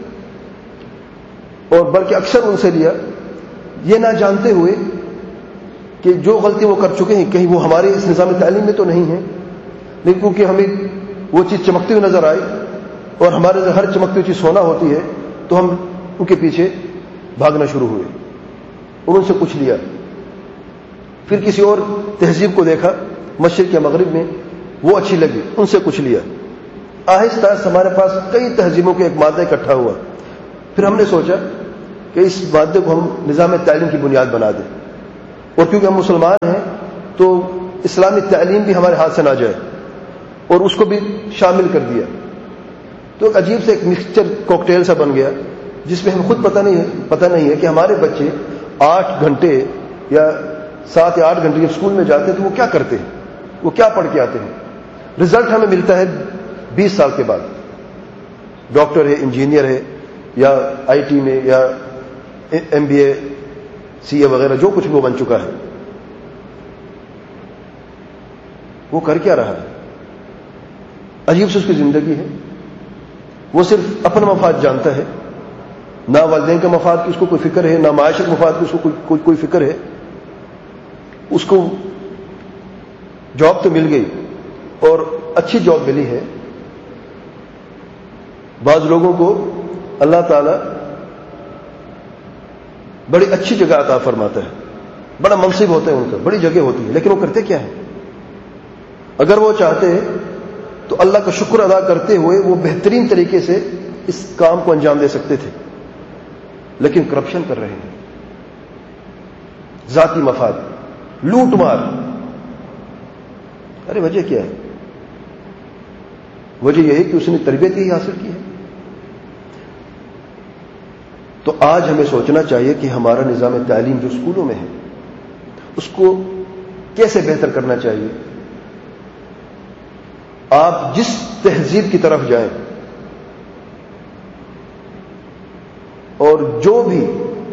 اور بلکہ اکثر ان سے لیا یہ نہ جانتے ہوئے کہ جو غلطی وہ کر چکے ہیں کہیں وہ ہمارے اس نظام تعلیم میں تو نہیں ہے. لیکن کیونکہ ہمیں وہ چیز چمکتی ہوئی نظر آئی اور ہمارے ہر چمکتی ہوئی چیز سونا ہوتی ہے تو ہم ان کے پیچھے بھاگنا شروع ہوئے اور ان سے کچھ لیا. پھر کسی اور تہذیب کو دیکھا مشرق یا مغرب میں، وہ اچھی لگی، ان سے کچھ لیا. آہستہ آہستہ ہمارے پاس کئی تہذیبوں کے ایک مادہ اکٹھا ہوا. پھر ہم نے سوچا کہ اس مادے کو ہم نظام تعلیم کی بنیاد بنا دیں، اور کیونکہ ہم مسلمان ہیں تو اسلامی تعلیم بھی ہمارے ہاتھ سے نہ جائے، اور اس کو بھی شامل کر دیا. تو ایک عجیب سے ایک مکسچر کوکٹیل سا بن گیا جس میں ہمیں خود پتہ نہیں ہے پتہ نہیں ہے کہ ہمارے بچے آٹھ گھنٹے یا سات یا آٹھ گھنٹے اسکول میں جاتے ہیں تو وہ کیا کرتے ہیں، وہ کیا پڑھ کے آتے ہیں. رزلٹ ہمیں ملتا ہے بیس سال کے بعد، ڈاکٹر ہے، انجینئر ہے، یا آئی ٹی میں، یا ایم بی اے، سی اے وغیرہ جو کچھ وہ بن چکا ہے. وہ کر کیا رہا ہے؟ عجیب سے اس کی زندگی ہے. وہ صرف اپنا مفاد جانتا ہے، نہ والدین کا مفاد کی اس کو کوئی فکر ہے، نہ معاشرے کے مفاد کی اس کو کوئی, کوئی, کوئی فکر ہے. اس کو جاب تو مل گئی اور اچھی جاب ملی ہے. بعض لوگوں کو اللہ تعالی بڑی اچھی جگہ عطا فرماتا ہے، بڑا منصب ہوتا ہے ان کا، بڑی جگہ ہوتی ہے، لیکن وہ کرتے کیا ہے؟ اگر وہ چاہتے ہیں تو اللہ کا شکر ادا کرتے ہوئے وہ بہترین طریقے سے اس کام کو انجام دے سکتے تھے، لیکن کرپشن کر رہے ہیں، ذاتی مفاد، لوٹ مار. ارے وجہ کیا ہے؟ وجہ یہ ہے کہ اس نے تربیت ہی حاصل کی ہے. تو آج ہمیں سوچنا چاہیے کہ ہمارا نظام تعلیم جو اسکولوں میں ہے اس کو کیسے بہتر کرنا چاہیے. آپ جس تہذیب کی طرف جائیں اور جو بھی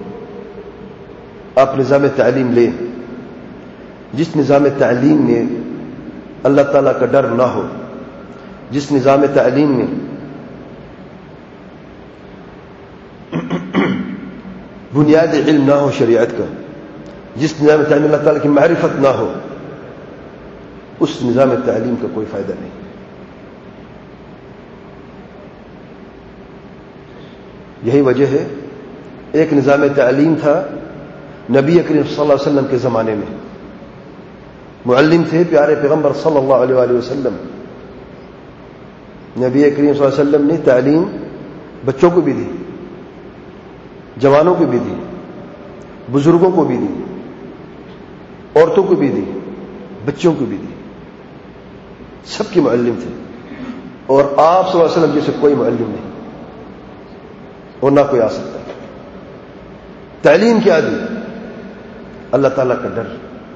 آپ نظام تعلیم لیں، جس نظام تعلیم میں اللہ تعالیٰ کا ڈر نہ ہو، جس نظام تعلیم میں بنیاد علم نہ ہو شریعت کا، جس نظام تعلیم اللہ تعالیٰ کی معرفت نہ ہو، اس نظام تعلیم کا کوئی فائدہ نہیں. یہی وجہ ہے ایک نظام تعلیم تھا نبی کریم صلی اللہ علیہ وسلم کے زمانے میں، معلم تھے پیارے پیغمبر صلی اللہ علیہ وآلہ وسلم. نبی کریم صلی اللہ علیہ وسلم نے تعلیم بچوں کو بھی دی، جوانوں کو بھی دی، بزرگوں کو بھی دی، عورتوں کو بھی دی، بچوں کو بھی دی. سب کے معلم تھے، اور آپ صلی اللہ علیہ وسلم جیسے کوئی معلم نہیں اور نہ کوئی آ سکتا. تعلیم کیا دی؟ اللہ تعالیٰ کا ڈر،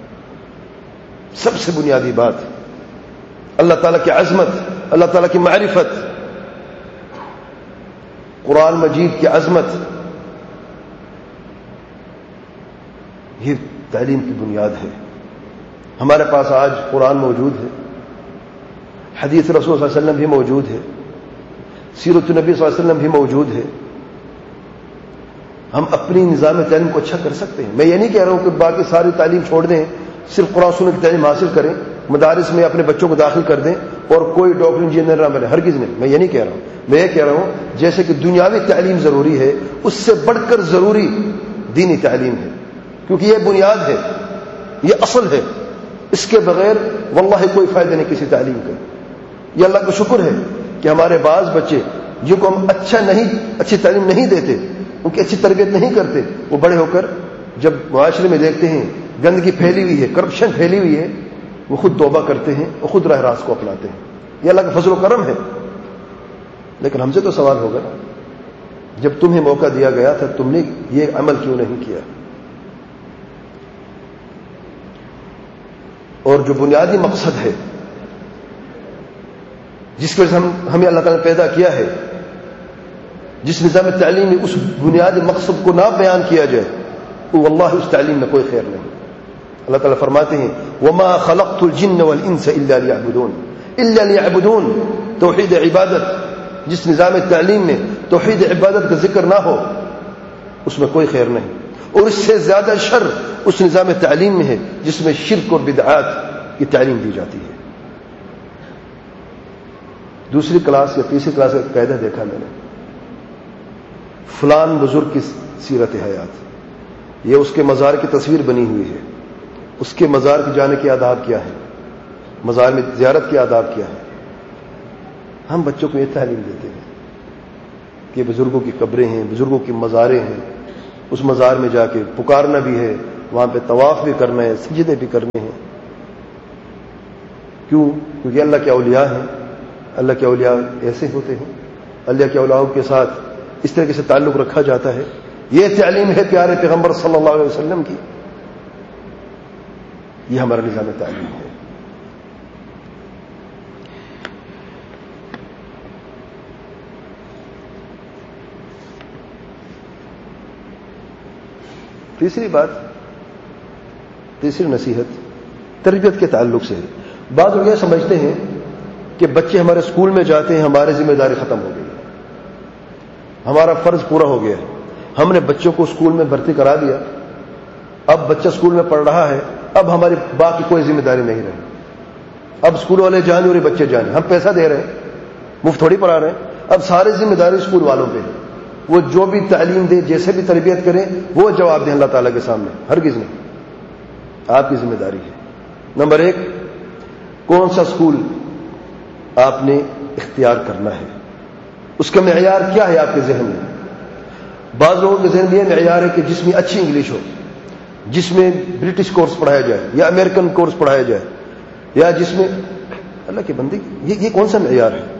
سب سے بنیادی بات. اللہ تعالیٰ کی عظمت، اللہ تعالیٰ کی معرفت، قرآن مجید کی عظمت، یہ تعلیم کی بنیاد ہے. ہمارے پاس آج قرآن موجود ہے، حدیث رسول صلی اللہ علیہ وسلم بھی موجود ہے، سیرت النبی صلی اللہ علیہ وسلم بھی موجود ہے. ہم اپنی نظام تعلیم کو اچھا کر سکتے ہیں. میں یہ نہیں کہہ رہا ہوں کہ باقی ساری تعلیم چھوڑ دیں، صرف قرآن سنت کی تعلیم حاصل کریں، مدارس میں اپنے بچوں کو داخل کر دیں اور کوئی ڈاکٹر انجینئر نہ بنے. ہرگز نہیں، میں یہ نہیں کہہ رہا ہوں. میں یہ کہہ رہا ہوں جیسے کہ دنیاوی تعلیم ضروری ہے، اس سے بڑھ کر ضروری دینی تعلیم ہے، کیونکہ یہ بنیاد ہے، یہ اصل ہے. اس کے بغیر واللہ کوئی فائدہ نہیں کسی تعلیم کا. یہ اللہ کا شکر ہے کہ ہمارے بعض بچے جن کو ہم اچھا نہیں اچھی تعلیم نہیں دیتے، ان کی اچھی تربیت نہیں کرتے، وہ بڑے ہو کر جب معاشرے میں دیکھتے ہیں گندگی پھیلی ہوئی ہے، کرپشن پھیلی ہوئی ہے، وہ خود توبہ کرتے ہیں اور خود راہ راست کو اپناتے ہیں. یہ اللہ کا فضل و کرم ہے. لیکن ہم سے تو سوال ہوگا، جب تمہیں موقع دیا گیا تھا تم نے یہ عمل کیوں نہیں کیا؟ اور جو بنیادی مقصد ہے جس کی وجہ سے ہم ہمیں اللہ تعالیٰ نے پیدا کیا ہے، جس نظام تعلیم میں اس بنیادی مقصد کو نہ بیان کیا جائے تو واللہ اس تعلیم میں کوئی خیر نہیں. اللہ تعالیٰ فرماتے ہیں وَمَا خَلَقْتُ الْجِنَّ وَالْإِنسَ إِلَّا لِيَعْبُدُونَ إِلَّا لِيَعْبُدُونَ. توحید عبادت، جس نظام تعلیم میں توحید عبادت کا ذکر نہ ہو اس میں کوئی خیر نہیں. اور اس سے زیادہ شر اس نظام تعلیم میں ہے جس میں شرک اور بدعات کی تعلیم دی جاتی ہے. دوسری کلاس یا تیسری کلاس کا قاعدہ دیکھا میں نے، فلان بزرگ کی سیرت حیات، یہ اس کے مزار کی تصویر بنی ہوئی ہے، اس کے مزار کے جانے کے آداب کیا ہے، مزار میں زیارت کے آداب کیا ہے. ہم بچوں کو یہ تعلیم دیتے ہیں کہ بزرگوں کی قبریں ہیں، بزرگوں کی مزاریں ہیں، اس مزار میں جا کے پکارنا بھی ہے، وہاں پہ طواف بھی کرنا ہے، سجدے بھی کرنے ہیں. کیوں؟ کیونکہ اللہ کے اولیاء ہیں. اللہ کے اولیاء ایسے ہوتے ہیں، اللہ کے اولیاء کے ساتھ اس طریقے سے تعلق رکھا جاتا ہے. یہ تعلیم ہے پیارے پیغمبر صلی اللہ علیہ وسلم کی. یہ ہمارا نظام تعلیم ہے. تیسری بات، تیسری نصیحت تربیت کے تعلق سے ہے. بعض لوگ یہ سمجھتے ہیں کہ بچے ہمارے اسکول میں جاتے ہیں، ہماری ذمہ داری ختم ہو گئی، ہمارا فرض پورا ہو گیا، ہم نے بچوں کو اسکول میں بھرتی کرا دیا، اب بچہ اسکول میں پڑھ رہا ہے، اب ہماری باقی کوئی ذمہ داری نہیں رہی. اب اسکول والے جانے اور بچے جانے، ہم پیسہ دے رہے ہیں، مفت تھوڑی پڑھا رہے ہیں. اب ساری ذمہ داری اسکول والوں پہ ہے. وہ جو بھی تعلیم دے، جیسے بھی تربیت کریں، وہ جواب دیں اللہ تعالیٰ کے سامنے. ہرگز نہیں، آپ کی ذمہ داری ہے. نمبر ایک، کون سا اسکول آپ نے اختیار کرنا ہے، اس کا معیار کیا ہے آپ کے ذہن میں؟ بعض لوگوں کے ذہن میں یہ معیار ہے کہ جس میں اچھی انگلش ہو، جس میں برٹش کورس پڑھایا جائے یا امریکن کورس پڑھایا جائے، یا جس میں اللہ کی بندی، یہ, یہ کون سا معیار ہے؟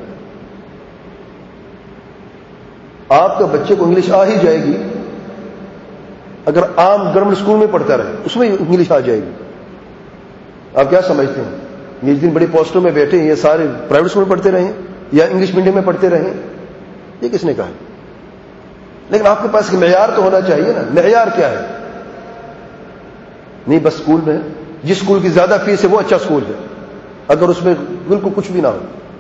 آپ کا بچے کو انگلش آ ہی جائے گی اگر عام گورنمنٹ اسکول میں پڑھتا رہے، اس میں انگلش آ جائے گی. آپ کیا سمجھتے ہیں یہ دن بڑی پوسٹوں میں بیٹھے ہیں، یہ سارے پرائیویٹ اسکول میں پڑھتے رہے یا انگلش میڈیم میں پڑھتے رہے؟ یہ کس نے کہا؟ لیکن آپ کے پاس معیار تو ہونا چاہیے نا. معیار کیا ہے؟ نہیں بس اسکول میں جس اسکول کی زیادہ فیس ہے وہ اچھا اسکول ہے، اگر اس میں بالکل کچھ بھی نہ ہو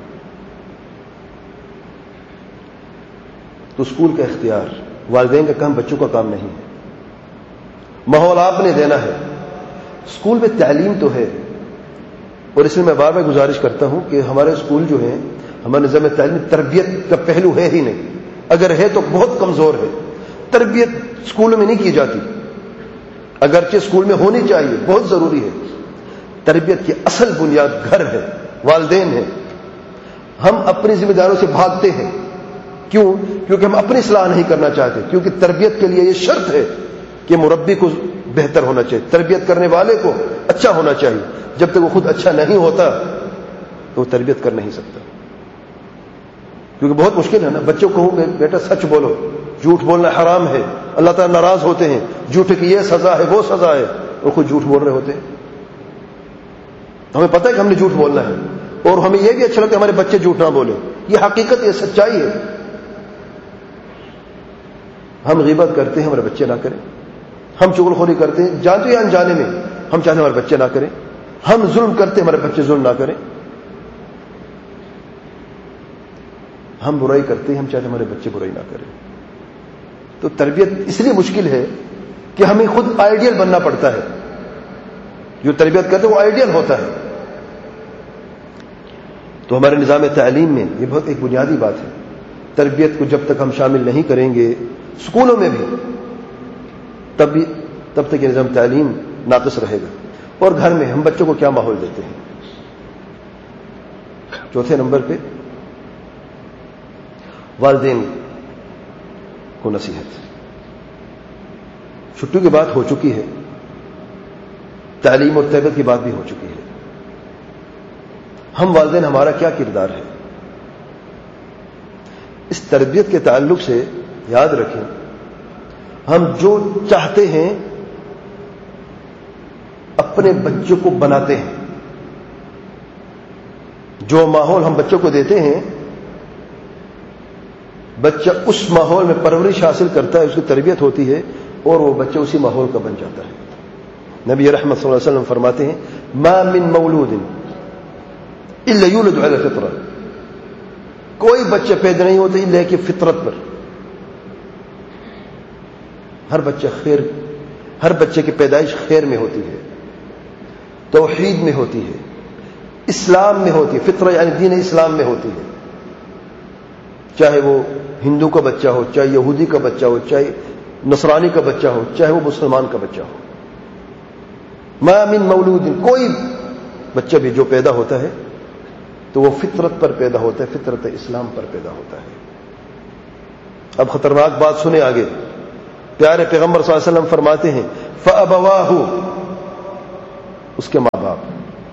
تو اسکول کا اختیار والدین کا کام، بچوں کا کام نہیں ہے. ماحول آپ نے دینا ہے. اسکول میں تعلیم تو ہے، اور اس میں میں بار بار گزارش کرتا ہوں کہ ہمارے اسکول جو ہیں، ہمارے نظام تعلیم تربیت کا پہلو ہے ہی نہیں. اگر ہے تو بہت کمزور ہے. تربیت اسکولوں میں نہیں کی جاتی، اگرچہ اسکول میں ہونی چاہیے، بہت ضروری ہے. تربیت کی اصل بنیاد گھر ہے، والدین ہیں. ہم اپنی ذمہ داریوں سے بھاگتے ہیں. کیوں؟ کیونکہ ہم اپنی اصلاح نہیں کرنا چاہتے. کیونکہ تربیت کے لیے یہ شرط ہے کہ مربی کو بہتر ہونا چاہیے، تربیت کرنے والے کو اچھا ہونا چاہیے. جب تک وہ خود اچھا نہیں ہوتا تو وہ تربیت کر نہیں سکتا. کیونکہ بہت مشکل ہے نا. بچوں کو کہوں گے بیٹا سچ بولو، جھوٹ بولنا حرام ہے، اللہ تعالیٰ ناراض ہوتے ہیں، جھوٹ کی یہ سزا ہے وہ سزا ہے، اور خود جھوٹ بول رہے ہوتے ہیں. ہمیں پتہ ہے کہ ہم نے جھوٹ بولنا ہے، اور ہمیں یہ بھی اچھا لگتا ہے ہمارے بچے جھوٹ نہ بولیں. یہ حقیقت، یہ سچائی ہے. ہم غیبت کرتے ہیں، ہمارے بچے نہ کریں. ہم چغل خوری کرتے ہیں جانتے یا انجانے میں، ہم چاہتے ہیں ہمارے بچے نہ کریں. ہم ظلم کرتے ہیں، ہمارے بچے ظلم نہ کریں. ہم برائی کرتے ہیں، ہم چاہتے ہیں ہمارے بچے برائی نہ کریں. تو تربیت اس لیے مشکل ہے کہ ہمیں خود آئیڈیل بننا پڑتا ہے. جو تربیت کرتے ہیں وہ آئیڈیل ہوتا ہے. تو ہمارے نظام تعلیم میں یہ بہت ایک بنیادی بات ہے. تربیت کو جب تک ہم شامل نہیں کریں گے اسکولوں میں بھی، تب بھی تب تک یہ نظام تعلیم ناقص رہے گا. اور گھر میں ہم بچوں کو کیا ماحول دیتے ہیں؟ چوتھے نمبر پہ والدین کو نصیحت. چھٹی کی بات ہو چکی ہے، تعلیم اور تربیت کی بات بھی ہو چکی ہے. ہم والدین، ہمارا کیا کردار ہے؟ اس تربیت کے تعلق سے یاد رکھیں، ہم جو چاہتے ہیں اپنے بچوں کو بناتے ہیں. جو ماحول ہم بچوں کو دیتے ہیں، بچہ اس ماحول میں پرورش حاصل کرتا ہے، اس کی تربیت ہوتی ہے، اور وہ بچہ اسی ماحول کا بن جاتا ہے. نبی رحمت صلی اللہ علیہ وسلم فرماتے ہیں ما من مولود الا یولد علی الفطرہ، کوئی بچہ پیدا نہیں ہوتا الا کہ فطرت پر. ہر بچہ خیر، ہر بچے کی پیدائش خیر میں ہوتی ہے، توحید میں ہوتی ہے، اسلام میں ہوتی ہے. فطرہ یعنی دین اسلام میں ہوتی ہے. چاہے وہ ہندو کا بچہ ہو، چاہے یہودی کا بچہ ہو، چاہے نصرانی کا بچہ ہو، چاہے وہ مسلمان کا بچہ ہو. ما من مولود، کوئی بچہ بھی جو پیدا ہوتا ہے تو وہ فطرت پر پیدا ہوتا ہے، فطرت اسلام پر پیدا ہوتا ہے. اب خطرناک بات سنیں آگے. پیارے پیغمبر صلی اللہ علیہ وسلم فرماتے ہیں فَأَبَوَاهُ، اس کے ماں باپ.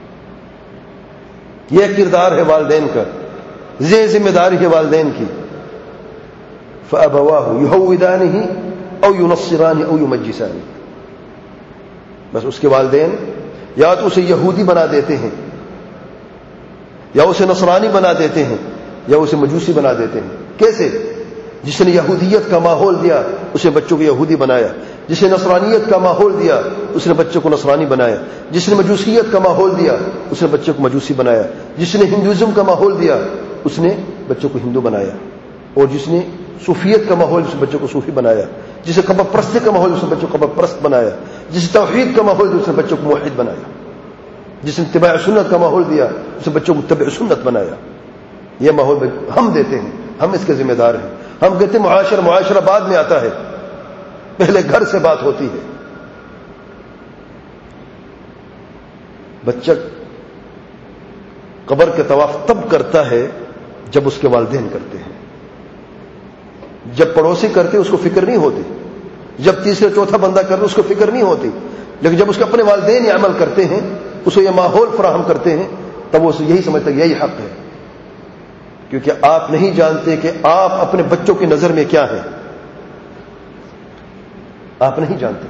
یہ کردار ہے والدین کا، یہ ذمہ داری ہے والدین کی. فَأَبَوَاهُ يُهَوِّدَانِهِ أَوْ يُنَصِّرَانِهِ أَوْ يُمَجِّسَانِهِ، بس اس کے والدین یا تو اسے یہودی بنا دیتے ہیں، یا اسے نصرانی بنا دیتے ہیں، یا اسے مجوسی بنا دیتے ہیں. کیسے؟ جس نے یہودیت کا ماحول دیا اس نے بچوں کو یہودی بنایا، جس نے نصرانیت کا ماحول دیا اس نے بچوں کو نصرانی بنایا، جس نے مجوسیت کا ماحول دیا اس نے بچوں کو مجوسی بنایا، جس نے ہندوازم کا ماحول دیا اس نے بچوں کو ہندو بنایا، اور جس نے صوفیت کا ماحول اس نے بچوں کو صوفی بنایا، جس نے قبر پرستی کا ماحول اس نے بچوں کو قبر پرست بنایا، جس نے توحید کا ماحول دیا اس نے بچوں کو موحد بنایا، جس نے اتباع سنت کا ماحول دیا اس نے بچوں کو متبع سنت بنایا. یہ ماحول ہم دیتے ہیں، ہم اس کے ذمہ دار ہیں. ہم کہتے ہیں معاشرہ معاشرہ بعد میں آتا ہے، پہلے گھر سے بات ہوتی ہے. بچہ قبر کے طواف تب کرتا ہے جب اس کے والدین کرتے ہیں. جب پڑوسی کرتے اس کو فکر نہیں ہوتی، جب تیسرا چوتھا بندہ کرتے اس کو فکر نہیں ہوتی، لیکن جب اس کے اپنے والدین یہ عمل کرتے ہیں، اسے یہ ماحول فراہم کرتے ہیں، تب وہ یہی سمجھتا ہے یہی حق ہے. کیونکہ آپ نہیں جانتے کہ آپ اپنے بچوں کی نظر میں کیا ہیں، آپ نہیں جانتے.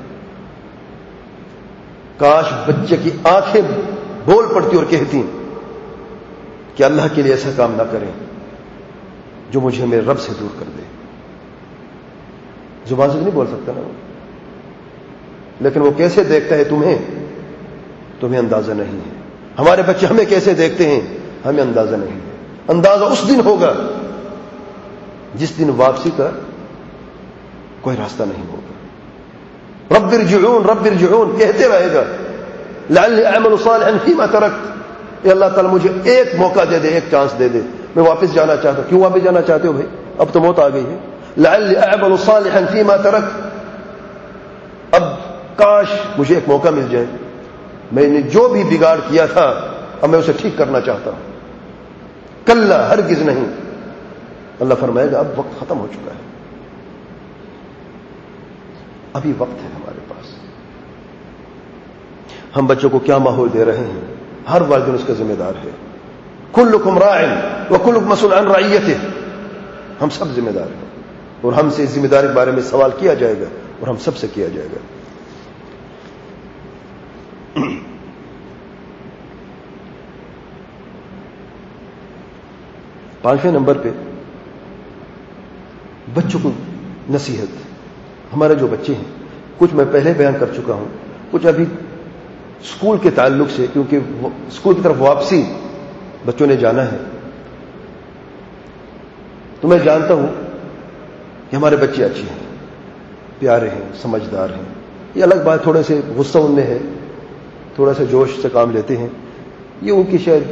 کاش بچے کی آنکھیں بول پڑتی اور کہتی کہ اللہ کے لیے ایسا کام نہ کریں جو مجھے میرے رب سے دور کر دے. زبان سے نہیں بول سکتا نا وہ، لیکن وہ کیسے دیکھتا ہے تمہیں تمہیں اندازہ نہیں ہے. ہمارے بچے ہمیں کیسے دیکھتے ہیں ہمیں اندازہ نہیں ہے. اندازہ اس دن ہوگا جس دن واپسی کا کوئی راستہ نہیں ہوگا. رب ارجعون رب ارجعون کہتے رہے گا لعلی اعمل صالحا فیما ترکت. اے اللہ تعالیٰ مجھے ایک موقع دے دے، ایک چانس دے دے، میں واپس جانا چاہتا ہوں. کیوں واپس جانا چاہتے ہو بھائی؟ اب تو موت آ گئی ہے. لعلی اعمل صالحا فیما ترکت، اب کاش مجھے ایک موقع مل جائے، میں نے جو بھی بگاڑ کیا تھا اب میں اسے ٹھیک کرنا چاہتا ہوں. کلا ہرگز نہیں. اللہ فرمائے گا اب وقت ختم ہو چکا ہے، ابھی وقت ہے ہمارے پاس. ہم بچوں کو کیا ماحول دے رہے ہیں؟ ہر والدین اس کا ذمہ دار ہے. کلکم راع وکلکم مسئول عن رعیتہ. ہم سب ذمہ دار ہیں اور ہم سے اس ذمہ داری کے بارے میں سوال کیا جائے گا اور ہم سب سے کیا جائے گا. پانچویں نمبر پہ بچوں کو نصیحت. ہمارے جو بچے ہیں کچھ میں پہلے بیان کر چکا ہوں، کچھ ابھی اسکول کے تعلق سے، کیونکہ اسکول کی طرف واپسی بچوں نے جانا ہے. تو میں جانتا ہوں کہ ہمارے بچے اچھے ہیں، پیارے ہیں، سمجھدار ہیں. یہ الگ بات تھوڑے سے غصہ ان میں ہے، تھوڑا سا جوش سے کام لیتے ہیں. یہ ان کی شاید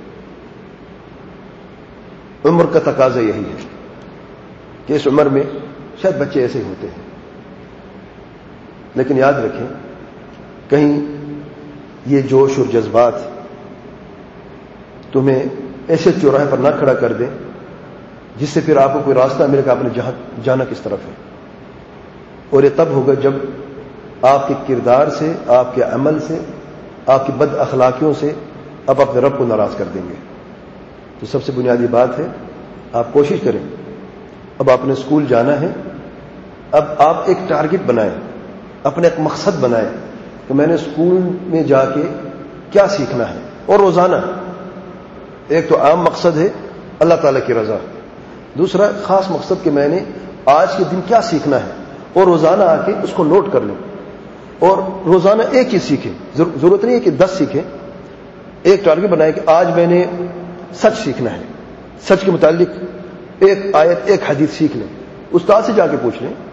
عمر کا تقاضا یہی ہے کہ اس عمر میں شاید بچے ایسے ہی ہوتے ہیں. لیکن یاد رکھیں کہیں یہ جوش اور جذبات تمہیں ایسے چوراہے پر نہ کھڑا کر دیں جس سے پھر آپ کو کوئی راستہ ملے گا آپ نے جہاں جانا کس طرف ہے. اور یہ تب ہوگا جب آپ کے کردار سے، آپ کے عمل سے، آپ کی بد اخلاقیوں سے آپ اپنے رب کو ناراض کر دیں گے. تو سب سے بنیادی بات ہے آپ کوشش کریں. اب آپ نے اسکول جانا ہے، اب آپ ایک ٹارگٹ بنائیں، اپنے ایک مقصد بنائیں کہ میں نے اسکول میں جا کے کیا سیکھنا ہے. اور روزانہ ایک تو عام مقصد ہے اللہ تعالیٰ کی رضا، دوسرا خاص مقصد کہ میں نے آج کے دن کیا سیکھنا ہے، اور روزانہ آ کے اس کو نوٹ کر لیں اور روزانہ ایک ہی سیکھیں. ضرورت نہیں ہے کہ دس سیکھیں. ایک ٹارگٹ بنائیں کہ آج میں نے سچ سیکھنا ہے، سچ کے متعلق ایک آیت ایک حدیث سیکھ لیں. استاد سے جا کے پوچھ لیں.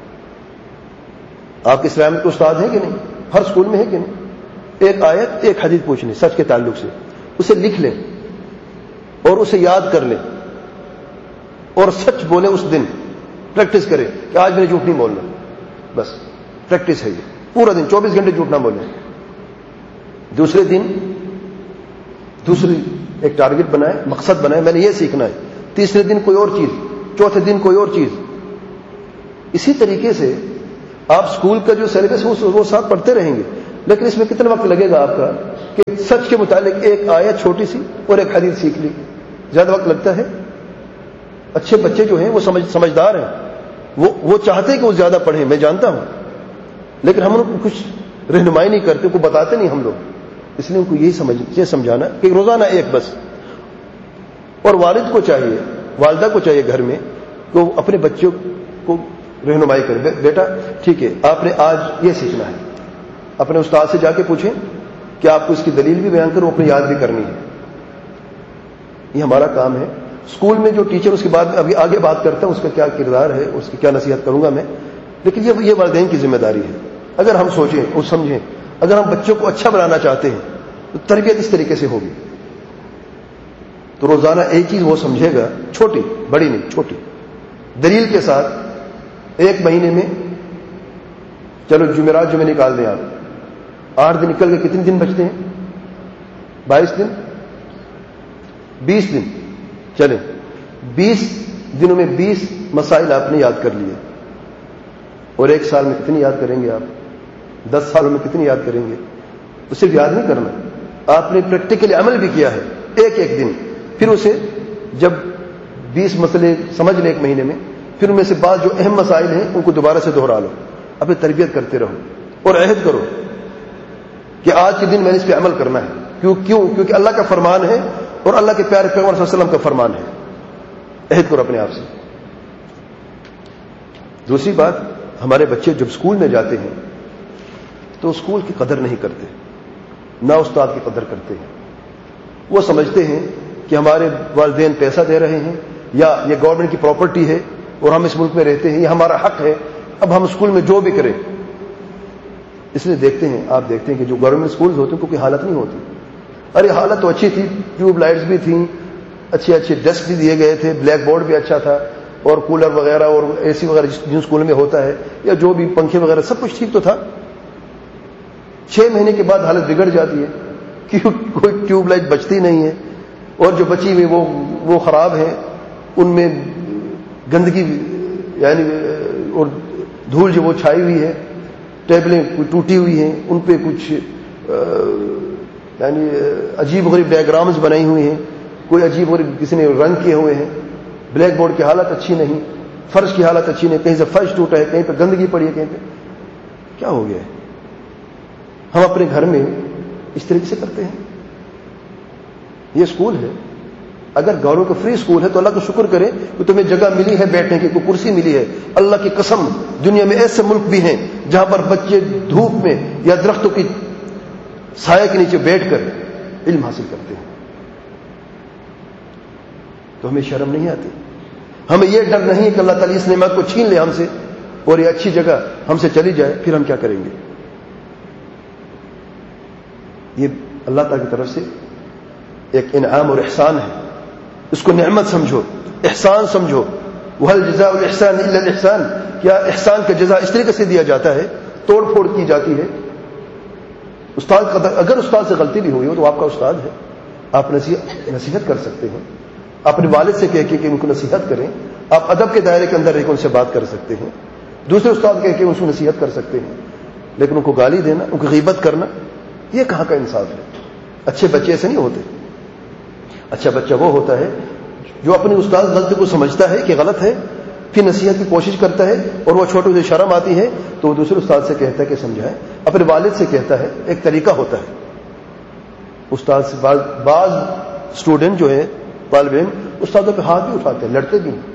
آپ کے اسلام کے استاد ہیں کہ نہیں؟ ہر اسکول میں ہے کہ نہیں؟ ایک آیت ایک حدیث پوچھ لیں سچ کے تعلق سے، اسے لکھ لیں اور اسے یاد کر لیں اور سچ بولیں. اس دن پریکٹس کریں کہ آج میں نے جھوٹ نہیں بولنا. بس پریکٹس ہے یہ، پورا دن چوبیس گھنٹے جھوٹ نہ بولیں. دوسرے دن دوسری ایک ٹارگٹ بنائے، مقصد بنائے، میں نے یہ سیکھنا ہے. تیسرے دن کوئی اور چیز، چوتھے دن کوئی اور چیز. اسی طریقے سے آپ اسکول کا جو سلیبس ہے وہ ساتھ پڑھتے رہیں گے، لیکن اس میں کتنا وقت لگے گا آپ کا کہ سچ کے متعلق ایک آیت چھوٹی سی اور ایک حدیث سیکھ لی؟ زیادہ وقت لگتا ہے؟ اچھے بچے جو ہیں وہ سمجھ سمجھدار ہیں، وہ وہ چاہتے ہیں کہ وہ زیادہ پڑھیں، میں جانتا ہوں، لیکن ہم ان کو کچھ رہنمائی نہیں کرتے، ان کو بتاتے نہیں ہم لوگ، اس لیے ان کو یہی سمجھ یہ سمجھانا کہ روزانہ ایک بس. اور والد کو چاہیے، والدہ کو چاہیے گھر میں کہ وہ اپنے بچوں کو رہنمائی کرے. بیٹا ٹھیک ہے، آپ نے آج یہ سیکھنا ہے، اپنے استاد سے جا کے پوچھیں کہ آپ کو اس کی دلیل بھی بیان کرو، اپنی یاد بھی کرنی ہے. یہ ہمارا کام ہے. اسکول میں جو ٹیچر اس کے بعد ابھی آگے بات کرتا ہے اس کا کیا کردار ہے، اس کی کیا نصیحت کروں گا میں، لیکن یہ یہ والدین کی ذمہ داری ہے. اگر ہم سوچیں اور سمجھیں، اگر ہم بچوں کو اچھا بنانا چاہتے ہیں تو تربیت اس طریقے سے ہوگی. تو روزانہ ایک چیز وہ سمجھے گا، چھوٹی بڑی نہیں، چھوٹی دلیل کے ساتھ. ایک مہینے میں چلو جمعرات جمعے نکال دیں آپ، آٹھ دن نکل کے کتنے دن بچتے ہیں؟ بائیس دن، بیس دن. چلیں بیس دنوں میں بیس مسائل آپ نے یاد کر لیے، اور ایک سال میں کتنی یاد کریں گے آپ؟ دس سالوں میں کتنی یاد کریں گے؟ تو صرف یاد نہیں کرنا، آپ نے پریکٹیکلی عمل بھی کیا ہے ایک ایک دن. پھر اسے جب بیس مسئلے سمجھ لیں ایک مہینے میں، پھر ان میں سے بعض جو اہم مسائل ہیں ان کو دوبارہ سے دوہرا لو، اپنی تربیت کرتے رہو اور عہد کرو کہ آج کے دن میں نے اس پہ عمل کرنا ہے. کیوں کیوں کیونکہ اللہ کا فرمان ہے اور اللہ کے پیارے پیغمبر صلی اللہ علیہ وسلم کا فرمان ہے. عہد کرو اپنے آپ سے. دوسری بات، ہمارے بچے جب اسکول میں جاتے ہیں تو اسکول کی قدر نہیں کرتے، نہ استاد کی قدر کرتے ہیں. وہ سمجھتے ہیں کہ ہمارے والدین پیسہ دے رہے ہیں یا یہ گورنمنٹ کی پراپرٹی ہے اور ہم اس ملک میں رہتے ہیں، یہ ہمارا حق ہے، اب ہم اسکول میں جو بھی کریں. اس لیے دیکھتے ہیں آپ دیکھتے ہیں کہ جو گورنمنٹ اسکولز ہوتے ہیں کوئی حالت نہیں ہوتی. ارے حالت تو اچھی تھی، ٹیوب لائٹس بھی تھیں، اچھے اچھے ڈیسک بھی دیے گئے تھے، بلیک بورڈ بھی اچھا تھا، اور کولر وغیرہ اور اے سی وغیرہ جن اسکول میں ہوتا ہے، یا جو بھی پنکھے وغیرہ سب کچھ ٹھیک تو تھا. چھ مہینے کے بعد حالت بگڑ جاتی ہے کیوں کوئی ٹیوب لائٹ بچتی نہیں ہے، اور جو بچی ہوئی وہ وہ خراب ہیں، ان میں گندگی یعنی اور دھول جو وہ چھائی ہوئی ہے، ٹیبلیں ٹوٹی ہوئی ہیں، ان پہ کچھ یعنی عجیب غریب ڈائیگرامز بنائی ہوئی ہیں، کوئی عجیب غریب کسی نے رنگ کیے ہوئے ہیں. بلیک بورڈ کی حالت اچھی نہیں، فرش کی حالت اچھی نہیں، کہیں سے فرش ٹوٹا ہے، کہیں پہ گندگی پڑی ہے، کہیں پہ کیا ہو گیا ہے. ہم اپنے گھر میں اس طریقے سے کرتے ہیں. یہ اسکول ہے، اگر گورنمنٹ کا فری اسکول ہے تو اللہ کا شکر کریں کہ تمہیں جگہ ملی ہے بیٹھنے کی، کوئی کرسی ملی ہے. اللہ کی قسم دنیا میں ایسے ملک بھی ہیں جہاں پر بچے دھوپ میں یا درختوں کی سائے کے نیچے بیٹھ کر علم حاصل کرتے ہیں. تو ہمیں شرم نہیں آتی، ہمیں یہ ڈر نہیں کہ اللہ تعالیٰ اس نعمت کو چھین لے ہم سے اور یہ اچھی جگہ ہم سے چلی جائے، پھر ہم کیا کریں گے. یہ اللہ تعالیٰ کی طرف سے ایک انعام اور احسان ہے، اس کو نعمت سمجھو، احسان سمجھو. وَهَلْ جَزَاءُ الْإِحْسَانِ إِلَّا الْإِحْسَانِ. کیا احسان کا جزا اس طریقے سے دیا جاتا ہے، توڑ پھوڑ کی جاتی ہے. استاد قدر، اگر استاد سے غلطی بھی ہوئی ہو تو آپ کا استاد ہے، آپ نصیحت کر سکتے ہیں، اپنے والد سے کہہ کے کہ ان کو نصیحت کریں. آپ ادب کے دائرے کے اندر رہ کے ان سے بات کر سکتے ہیں، دوسرے استاد کہہ کے ان کو نصیحت کر سکتے ہیں، لیکن ان کو گالی دینا، ان کی غیبت کرنا، یہ کہاں کا انصاف ہے. اچھے بچے ایسے نہیں ہوتے. اچھا بچہ وہ ہوتا ہے جو اپنے استاد غلطی کو سمجھتا ہے کہ غلط ہے، پھر نصیحت کی کوشش کرتا ہے، اور وہ چھوٹے سے شرم آتی ہے تو وہ دوسرے استاد سے کہتا ہے کہ سمجھائیں، اپنے والد سے کہتا ہے. ایک طریقہ ہوتا ہے استاد سے. بعض بعض اسٹوڈنٹ جو ہے طالب علم استادوں پہ ہاتھ بھی اٹھاتے ہیں، لڑتے بھی ہیں.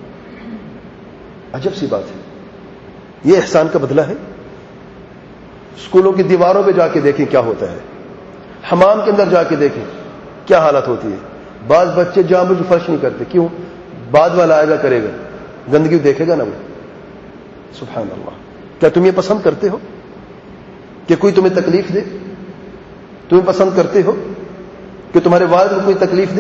عجب سی بات ہے. یہ احسان کا بدلہ ہے. اسکولوں کی دیواروں پہ جا کے دیکھیں کیا ہوتا ہے، حمام کے اندر جا کے دیکھیں کیا حالت ہوتی ہے. بعض بچے جہاں مجھے فرش نہیں کرتے، کیوں؟ بعد والا آئے گا کرے گا، گندگی دیکھے گا نا وہ. سبحان اللہ. کیا تم یہ پسند کرتے ہو کہ کوئی تمہیں تکلیف دے؟ تمہیں پسند کرتے ہو کہ تمہارے والد کو کوئی تکلیف دے؟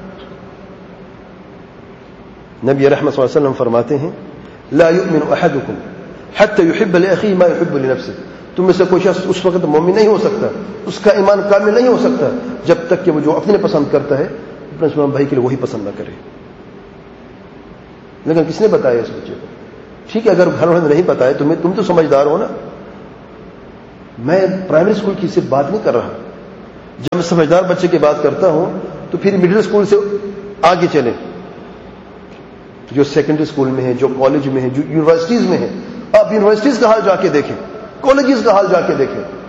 نبی رحمت صلی اللہ علیہ وسلم فرماتے ہیں لا يؤمن احدكم حتى يحب لاخيه ما يحب لنفسه. تم میں سے کوئی شخص اس وقت مومن نہیں ہو سکتا، اس کا ایمان کامل نہیں ہو سکتا جب تک کہ وہ جو اپنے پسند کرتا ہے اپنے مسلمان بھائی کے لیے وہی پسند نہ کرے. لیکن کس نے بتایا اس بچے کو؟ ٹھیک ہے، اگر گھر والوں نے نہیں پتا ہے تمہیں، تم تو سمجھدار ہو نا. میں پرائمری اسکول کی صرف بات نہیں کر رہا. جب میں سمجھدار بچے کی بات کرتا ہوں تو پھر مڈل اسکول سے آگے چلیں، جو سیکنڈری اسکول میں ہے، جو کالج میں ہے، جو یونیورسٹیز میں ہے. آپ یونیورسٹیز کا حال جا کے دیکھیں، کالجز کا حال جا کے دیکھیں.